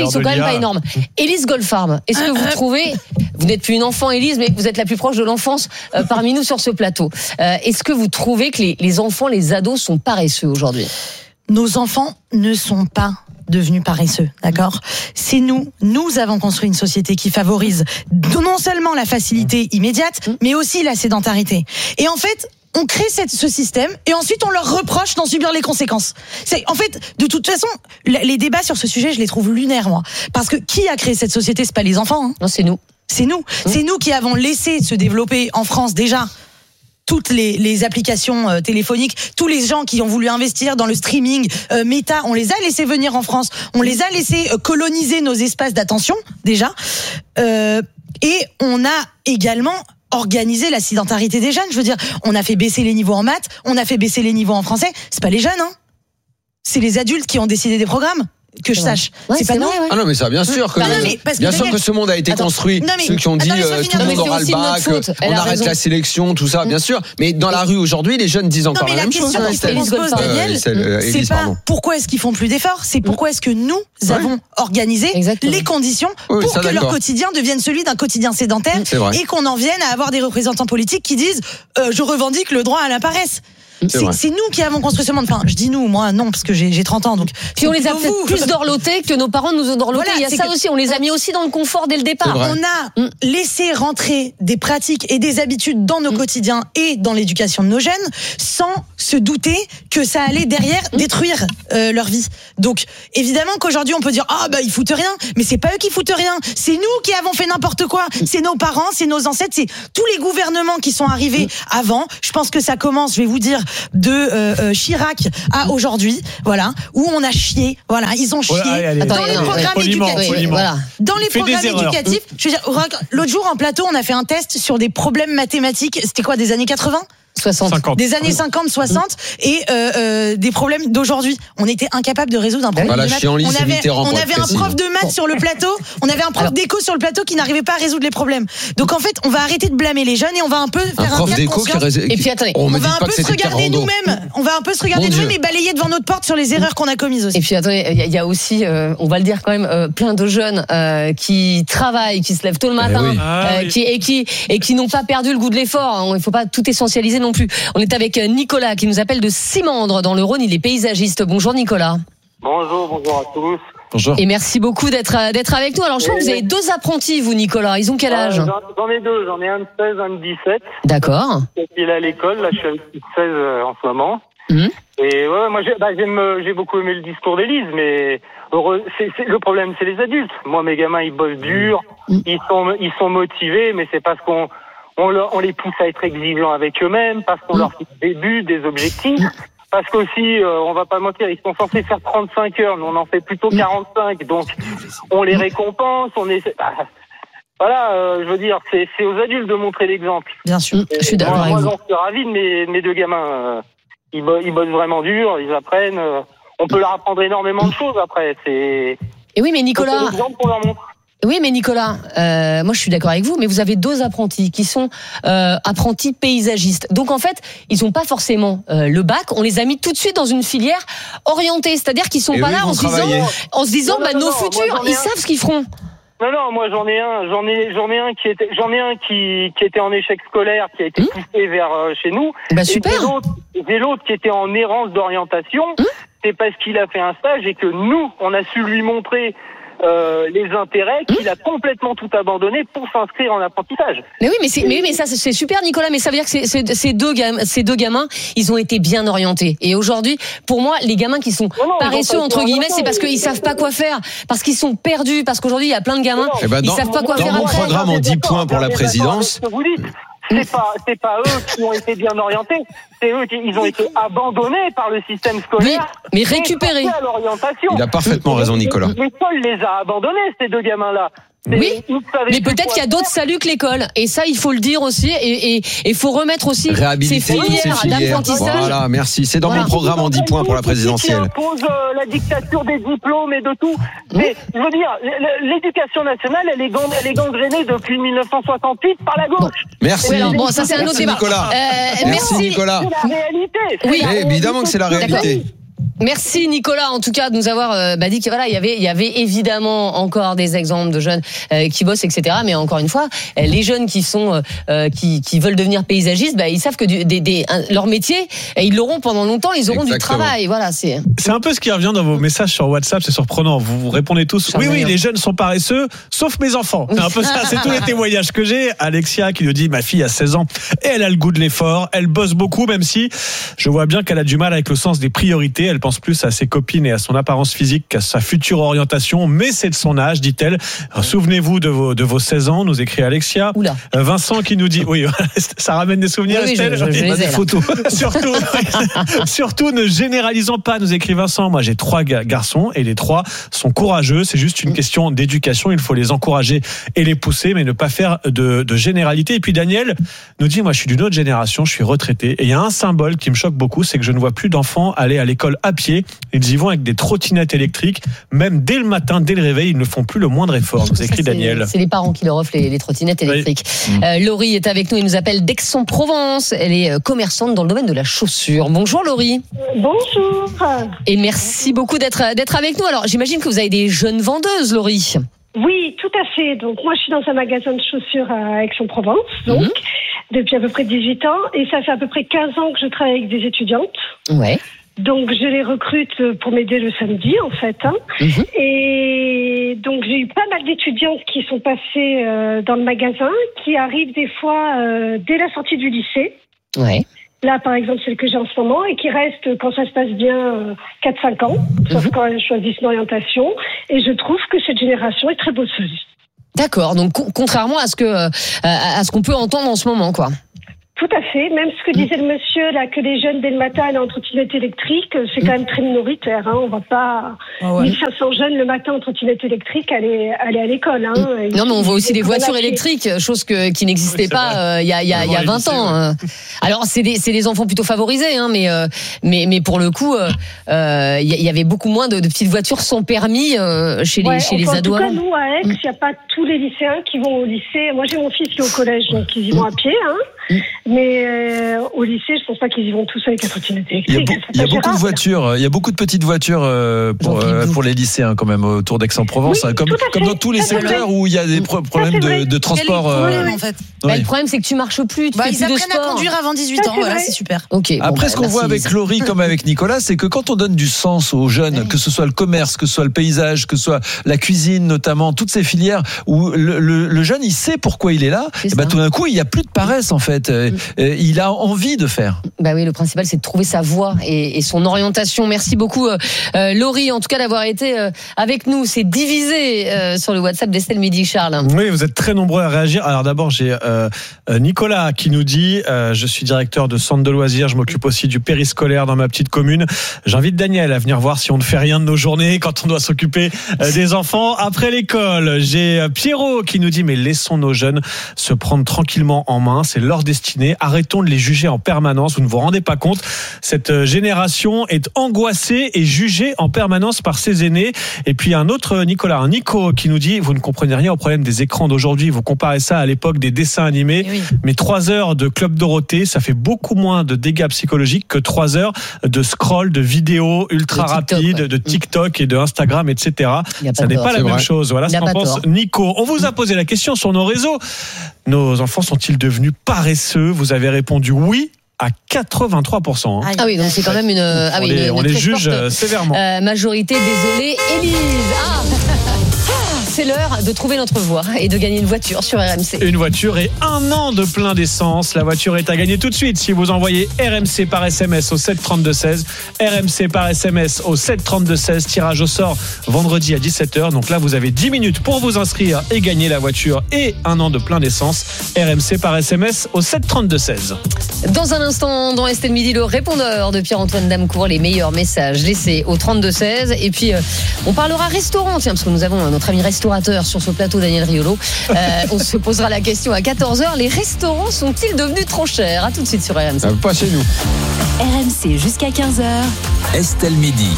pas énorme. Élise Goldfarb, est-ce que vous trouvez, vous n'êtes plus une enfant Élise, mais vous êtes la plus proche de l'enfance euh, parmi nous sur ce plateau. Euh, est-ce que vous trouvez que les, les enfants, les ados sont paresseux aujourd'hui ? Nos enfants ne sont pas devenus paresseux, d'accord ? C'est nous, nous avons construit une société qui favorise non seulement la facilité immédiate, mais aussi la sédentarité. Et en fait, on crée cette, ce système et ensuite on leur reproche d'en subir les conséquences. C'est, en fait, de toute façon, les débats sur ce sujet, je les trouve lunaires, moi. Parce que qui a créé cette société ? C'est pas les enfants. Hein. Non, c'est nous. C'est nous. Mmh. C'est nous qui avons laissé se développer en France déjà toutes les, les applications euh, téléphoniques, tous les gens qui ont voulu investir dans le streaming, euh, Meta, on les a laissés venir en France, on les a laissés euh, coloniser nos espaces d'attention, déjà. Euh, et on a également organisé la sédentarité des jeunes. Je veux dire, on a fait baisser les niveaux en maths, on a fait baisser les niveaux en français. C'est pas les jeunes, hein. C'est les adultes qui ont décidé des programmes. Que je sache, ouais, c'est, c'est pas nous. Ah non, mais ça, bien sûr que, non, mais parce que bien sûr Daniel... que ce monde a été attends, construit. non, mais... Ceux qui ont dit attends, euh, tout le monde aura le bac, on arrête raison. la sélection, tout ça, bien sûr. Mais dans la rue aujourd'hui, les jeunes disent encore non, la, la même chose. Non, mais la question qu'on se pose, Daniel, euh, c'est, euh, c'est Élise, pas pardon. Pourquoi est-ce qu'ils font plus d'efforts, c'est pourquoi est-ce que nous ouais. avons organisé Exactement. les conditions oui, pour ça, que d'accord. leur quotidien devienne celui d'un quotidien sédentaire et qu'on en vienne à avoir des représentants politiques qui disent euh, je revendique le droit à la paresse. C'est, c'est, c'est nous qui avons construit ce monde. Enfin, je dis nous, moi non, parce que j'ai, j'ai trente ans. Donc, puis on les a peut-être vous. plus dorlotés que nos parents nous ont dorlotés. Voilà, il y a ça que... aussi, on les a mis aussi dans le confort dès le départ. On a mm. laissé rentrer des pratiques et des habitudes dans nos mm. quotidiens et dans l'éducation de nos jeunes, sans se douter que ça allait derrière mm. détruire euh, leur vie. Donc, évidemment qu'aujourd'hui on peut dire ah bah ils foutent rien, mais c'est pas eux qui foutent rien. C'est nous qui avons fait n'importe quoi. Mm. C'est nos parents, c'est nos ancêtres, c'est tous les gouvernements qui sont arrivés mm. avant. Je pense que ça commence, je vais vous dire, de euh, euh, Chirac à aujourd'hui, voilà, où on a chié, voilà, ils ont chié ouais, allez, allez, dans allez, les allez, programmes allez, éducatifs, oui, voilà. dans les Fais programmes éducatifs. Je veux dire, l'autre jour en plateau, on a fait un test sur des problèmes mathématiques. C'était quoi, des années quatre-vingts soixante cinquante Des années cinquante, soixante et euh, euh, des problèmes d'aujourd'hui. On était incapable de résoudre un problème voilà, de maths. On avait, on avait un prof de maths sur le plateau, on avait un prof Alors, d'éco sur le plateau qui n'arrivait pas à résoudre les problèmes. Donc en fait, on va arrêter de blâmer les jeunes et on va un peu faire un, un prof cas de d'éco conscience. Qui rés... Et puis attendez, on, on va un peu se regarder Carando. nous-mêmes. On va un peu se regarder Mon nous-mêmes Dieu. et balayer devant notre porte sur les erreurs qu'on a commises aussi. Et puis attendez, il y a aussi, euh, on va le dire quand même, euh, plein de jeunes euh, qui travaillent, qui se lèvent tôt le matin, eh oui. ah, euh, oui. qui et qui et qui n'ont pas perdu le goût de l'effort. Il ne faut pas tout essentialiser non plus. On est avec Nicolas qui nous appelle de Simandre dans le Rhône, il est paysagiste. Bonjour Nicolas. Bonjour, bonjour à tous. Bonjour. Et merci beaucoup d'être d'être avec nous. Alors je crois que vous avez deux apprentis, vous Nicolas. Ils ont quel âge ? euh, j'en, j'en ai deux, j'en ai un de seize, un de dix-sept. D'accord. Il est à l'école, là je suis avec seize euh, en ce moment. Mmh. Et ouais, moi j'ai, bah, j'aime, j'ai beaucoup aimé le discours d'Élise, mais heureux, c'est, c'est, le problème c'est les adultes. Moi mes gamins ils bossent dur, mmh. ils sont ils sont motivés, mais c'est parce qu'on On, leur, on les pousse à être exigeants avec eux-mêmes, parce qu'on mmh. leur fixe des buts, des objectifs, parce qu'aussi, euh, on va pas mentir, ils sont censés faire trente-cinq heures, nous on en fait plutôt quarante-cinq, donc on les récompense, on est... Ah, voilà, euh, je veux dire, c'est, c'est aux adultes de montrer l'exemple. Bien sûr, et, je suis d'accord moi, avec moi, vous. j'en suis ravi de mes, mes deux gamins. Euh, ils, bo- ils bossent vraiment dur, ils apprennent, euh, on peut leur apprendre énormément de choses après. C'est... Et oui, mais Nicolas... C'est l'exemple qu'on leur montre. Oui, mais Nicolas, euh, moi je suis d'accord avec vous, mais vous avez deux apprentis qui sont euh, apprentis paysagistes. Donc en fait, ils n'ont pas forcément euh, le bac. On les a mis tout de suite dans une filière orientée, c'est-à-dire qu'ils sont Et pas oui, là en se, disant, en se disant, non, bah non, nos non, futurs, moi, ils un... savent ce qu'ils feront. Non, non, moi j'en ai un, j'en ai, j'en ai un qui était, j'en ai un qui, qui était en échec scolaire, qui a été mmh. poussé vers euh, chez nous. Bah super. Et j'ai l'autre, j'ai l'autre qui était en errance d'orientation. Mmh. C'est parce qu'il a fait un stage et que nous, on a su lui montrer. Euh, les intérêts qu'il mmh. a complètement tout abandonné pour s'inscrire en apprentissage. Mais oui, mais c'est, mais oui, mais ça c'est super, Nicolas. Mais ça veut dire que c'est, c'est, ces deux gamins, ces deux gamins, ils ont été bien orientés. Et aujourd'hui, pour moi, les gamins qui sont non, non, paresseux entre guillemets, c'est parce qu'ils savent pas quoi faire, parce qu'ils sont perdus, parce qu'aujourd'hui il y a plein de gamins, eh ben ils dans, savent pas quoi dans faire. Dans mon après. programme en dix points pour la présidence. C'est pas, c'est pas eux qui ont été bien orientés. C'est eux qui, ils ont été abandonnés par le système scolaire. Mais, mais récupérés. À l'orientation. Il a parfaitement raison, Nicolas. L'école les a abandonnés, ces deux gamins-là. Oui, mais peut-être qu'il y a d'autres saluts que l'école. Et ça, il faut le dire aussi. Et il faut remettre aussi ces filières, ces filières d'apprentissage. Voilà, merci. C'est dans voilà. mon programme en dix points pour la présidentielle. Qui impose euh, la dictature des diplômes et de tout. Mmh. Mais je veux dire, l'éducation nationale, elle est, gang, elle est gangrénée depuis dix-neuf cent soixante-huit par la gauche. Bon. Merci. Alors, bon, ça c'est un autre débat. Nicolas. Euh, merci, Nicolas. C'est la réalité. Oui, mais évidemment que c'est la réalité. Merci Nicolas, en tout cas, de nous avoir euh, bah, dit que voilà, il y avait, il y avait évidemment encore des exemples de jeunes euh, qui bossent, et cetera. Mais encore une fois, les jeunes qui sont, euh, qui, qui veulent devenir paysagistes, bah, ils savent que du, des, des, un, leur métier, et ils l'auront pendant longtemps. Ils auront Exactement. du travail. Voilà, c'est. C'est un peu ce qui revient dans vos messages sur WhatsApp. C'est surprenant. Vous, vous répondez tous. Oui, oui, les jeunes sont paresseux, sauf mes enfants. C'est un peu ça. C'est tous les témoignages que j'ai. Alexia qui nous dit, ma fille a seize ans et elle a le goût de l'effort. Elle bosse beaucoup, même si je vois bien qu'elle a du mal avec le sens des priorités. Elle pense plus à ses copines et à son apparence physique qu'à sa future orientation, mais c'est de son âge, dit-elle. Souvenez-vous de vos, de vos seize ans, nous écrit Alexia. Oula. Vincent qui nous dit, oui, ça ramène des souvenirs, oui, Estelle. Je, je, je les ai, des photos. surtout, surtout ne généralisons pas, nous écrit Vincent. Moi, j'ai trois garçons et les trois sont courageux. C'est juste une question d'éducation. Il faut les encourager et les pousser, mais ne pas faire de, de généralité. Et puis Daniel nous dit, moi, je suis d'une autre génération, je suis retraité. Et il y a un symbole qui me choque beaucoup, c'est que je ne vois plus d'enfants aller à l'école à pied. Ils y vont avec des trottinettes électriques. Même dès le matin, dès le réveil, ils ne font plus le moindre effort, nous écrit ça, Daniel. C'est, c'est les parents qui leur offrent les, les trottinettes électriques. Oui. Euh, Laurie est avec nous, elle nous appelle d'Aix-en-Provence. Elle est commerçante dans le domaine de la chaussure. Bonjour Laurie. Bonjour. Et merci beaucoup d'être, d'être avec nous. Alors, j'imagine que vous avez des jeunes vendeuses, Laurie. Oui, tout à fait. Donc, moi, je suis dans un magasin de chaussures à Aix-en-Provence, donc, mmh. depuis à peu près dix-huit ans. Et ça fait à peu près quinze ans que je travaille avec des étudiantes. Ouais. Donc, je les recrute pour m'aider le samedi, en fait. Hein. Mmh. Et donc, j'ai eu pas mal d'étudiantes qui sont passées euh, dans le magasin, qui arrivent des fois euh, dès la sortie du lycée. Ouais. Là, par exemple, celle que j'ai en ce moment, et qui reste, quand ça se passe bien, euh, quatre à cinq ans, sauf mmh. quand elles choisissent une orientation. Et je trouve que cette génération est très bosseuse. D'accord, donc co- contrairement à ce que euh, à ce qu'on peut entendre en ce moment, quoi. Tout à fait. Même ce que disait le monsieur, là, que les jeunes, dès le matin, allaient en trottinette électrique, c'est quand même très minoritaire. Hein. On va pas... Oh ouais. mille cinq cents jeunes le matin en trottinette électrique aller, aller à l'école. Hein. Non, mais on voit aussi des voitures électriques, chose que, qui n'existait oui, pas il euh, y a, y a, y a vingt lycées, ans. Ouais. Alors, c'est des, c'est des enfants plutôt favorisés, hein, mais, euh, mais, mais pour le coup, il euh, y, y avait beaucoup moins de, de petites voitures sans permis euh, chez les, ouais, chez les ados. En tout cas, nous, à Aix, il n'y a pas tous les lycéens qui vont au lycée. Moi, j'ai mon fils qui est au collège, donc ils y vont à pied. Hein. Mais euh, au lycée, je pense pas qu'ils y vont tous avec la trottinette électrique. Il y a, il y a beaucoup de voitures, il y a beaucoup de petites voitures euh, pour, euh, pour les lycéens quand même autour d'Aix-en-Provence, oui, hein, comme, comme dans tous les secteurs où il y a des pro- problèmes de, de transport. Euh, problème, en fait. Bah, oui. Le problème, c'est que tu marches plus. Tu bah, fais ils plus apprennent de sport. à conduire avant dix-huit ans, voilà, c'est super. Okay, Après, bon, bah, ce qu'on merci, voit avec Lisa. Laurie comme avec Nicolas, c'est que quand on donne du sens aux jeunes, que ce soit le commerce, que ce soit le paysage, que ce soit la cuisine notamment, toutes ces filières où le, le, le jeune, il sait pourquoi il est là, et bah, tout d'un coup, il n'y a plus de paresse en fait. Mm. Il a envie de faire. Bah oui, le principal, c'est de trouver sa voie et, et son orientation. Merci beaucoup, euh, Laurie, en tout cas d'avoir été euh, avec nous. C'est divisé euh, sur le WhatsApp d'Estelle Midi, Charles. Oui, vous êtes très nombreux à réagir. Alors d'abord, j'ai euh, Nicolas qui nous dit euh, je suis directeur de centre de loisirs, je m'occupe aussi du périscolaire dans ma petite commune. J'invite Daniel à venir voir si on ne fait rien de nos journées quand on doit s'occuper euh, des enfants après l'école. J'ai euh, Pierrot qui nous dit mais laissons nos jeunes se prendre tranquillement en main, c'est leur destinée. Arrêtons de les juger en permanence, vous ne vous rendez pas compte. Cette génération est angoissée et jugée en permanence par ses aînés. Et puis un autre Nicolas, un Nico qui nous dit vous ne comprenez rien au problème des écrans d'aujourd'hui, vous comparez ça à l'époque des dessins animés, oui. Mais trois heures de Club Dorothée, ça fait beaucoup moins de dégâts psychologiques que trois heures de scroll, de vidéos ultra de TikTok, rapides, ouais. de TikTok et de Instagram, et cetera. Ça n'est pas la même chose. Voilà ce qu'en pense Nico. On vous a posé la question sur nos réseaux. Nos enfants sont-ils devenus paresseux? Vous avez répondu oui à quatre-vingt-trois pour cent. Hein. Ah oui, donc c'est quand même une, ah on oui, les, une, on une les très juge forte, sévèrement. Euh, majorité, désolée, Élise. Ah c'est l'heure de trouver notre voie et de gagner une voiture sur R M C. Une voiture et un an de plein d'essence. La voiture est à gagner tout de suite si vous envoyez R M C par S M S au sept trente-deux seize. R M C par S M S au sept trente-deux seize. Tirage au sort vendredi à dix-sept heures. Donc là, vous avez dix minutes pour vous inscrire et gagner la voiture et un an de plein d'essence. R M C par S M S au sept trente-deux seize. Dans un instant, dans Estelle Midi, le répondeur de Pierre-Antoine Damecourt, les meilleurs messages laissés au trente-deux seize. Et puis, euh, on parlera restaurant, tiens, parce que nous avons notre ami restaurateur sur ce plateau, Daniel Riolo. Euh, on se posera la question à quatorze heures. Les restaurants sont-ils devenus trop chers? À tout de suite sur R M C. Euh, pas chez nous. R M C jusqu'à quinze heures. Estelle Midi.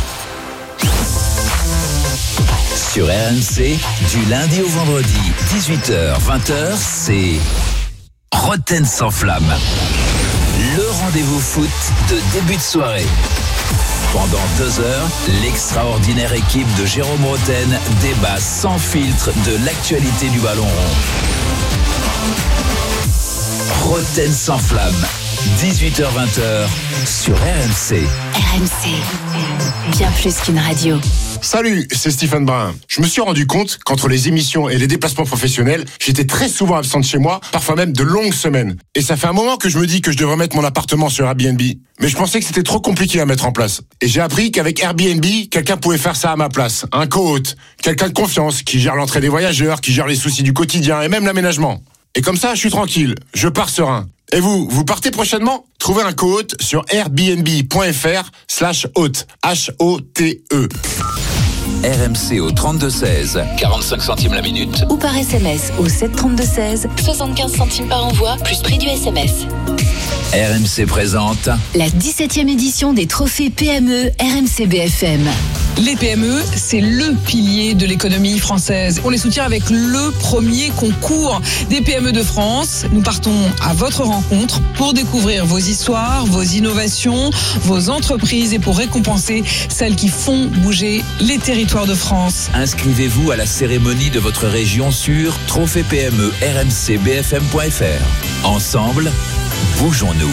Sur R M C, du lundi au vendredi, dix-huit heures vingt heures, c'est Roten sans flamme. Le rendez-vous foot de début de soirée. Pendant deux heures, l'extraordinaire équipe de Jérôme Roten débat sans filtre de l'actualité du ballon rond. Roten sans flamme, dix-huit heures vingt sur R M C. R M C, bien plus qu'une radio. Salut, c'est Stephen Brun. Je me suis rendu compte qu'entre les émissions et les déplacements professionnels, j'étais très souvent absent de chez moi, parfois même de longues semaines. Et ça fait un moment que je me dis que je devrais mettre mon appartement sur Airbnb. Mais je pensais que c'était trop compliqué à mettre en place. Et j'ai appris qu'avec Airbnb, quelqu'un pouvait faire ça à ma place. Un co-hôte, quelqu'un de confiance, qui gère l'entrée des voyageurs, qui gère les soucis du quotidien et même l'aménagement. Et comme ça, je suis tranquille, je pars serein. Et vous, vous partez prochainement ? Trouvez un co-hôte sur airbnb.fr slash hôte, H O T E. R M C au trente-deux seize, quarante-cinq centimes la minute. Ou par S M S au sept trente-deux seize, soixante-quinze centimes par envoi, plus prix du S M S. R M C présente la dix-septième édition des trophées P M E R M C B F M. Les P M E, c'est le pilier de l'économie française. On les soutient avec le premier concours des P M E de France. Nous partons à votre rencontre pour découvrir vos histoires, vos innovations, vos entreprises et pour récompenser celles qui font bouger les territoires de France. Inscrivez-vous à la cérémonie de votre région sur trophée P M E R M C B F M point F R. Ensemble, bougeons-nous.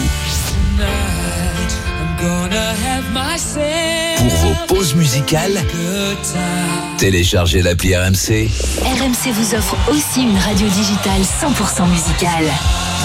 Pour vos pauses musicales, téléchargez l'appli R M C. R M C vous offre aussi une radio digitale cent pour cent musicale.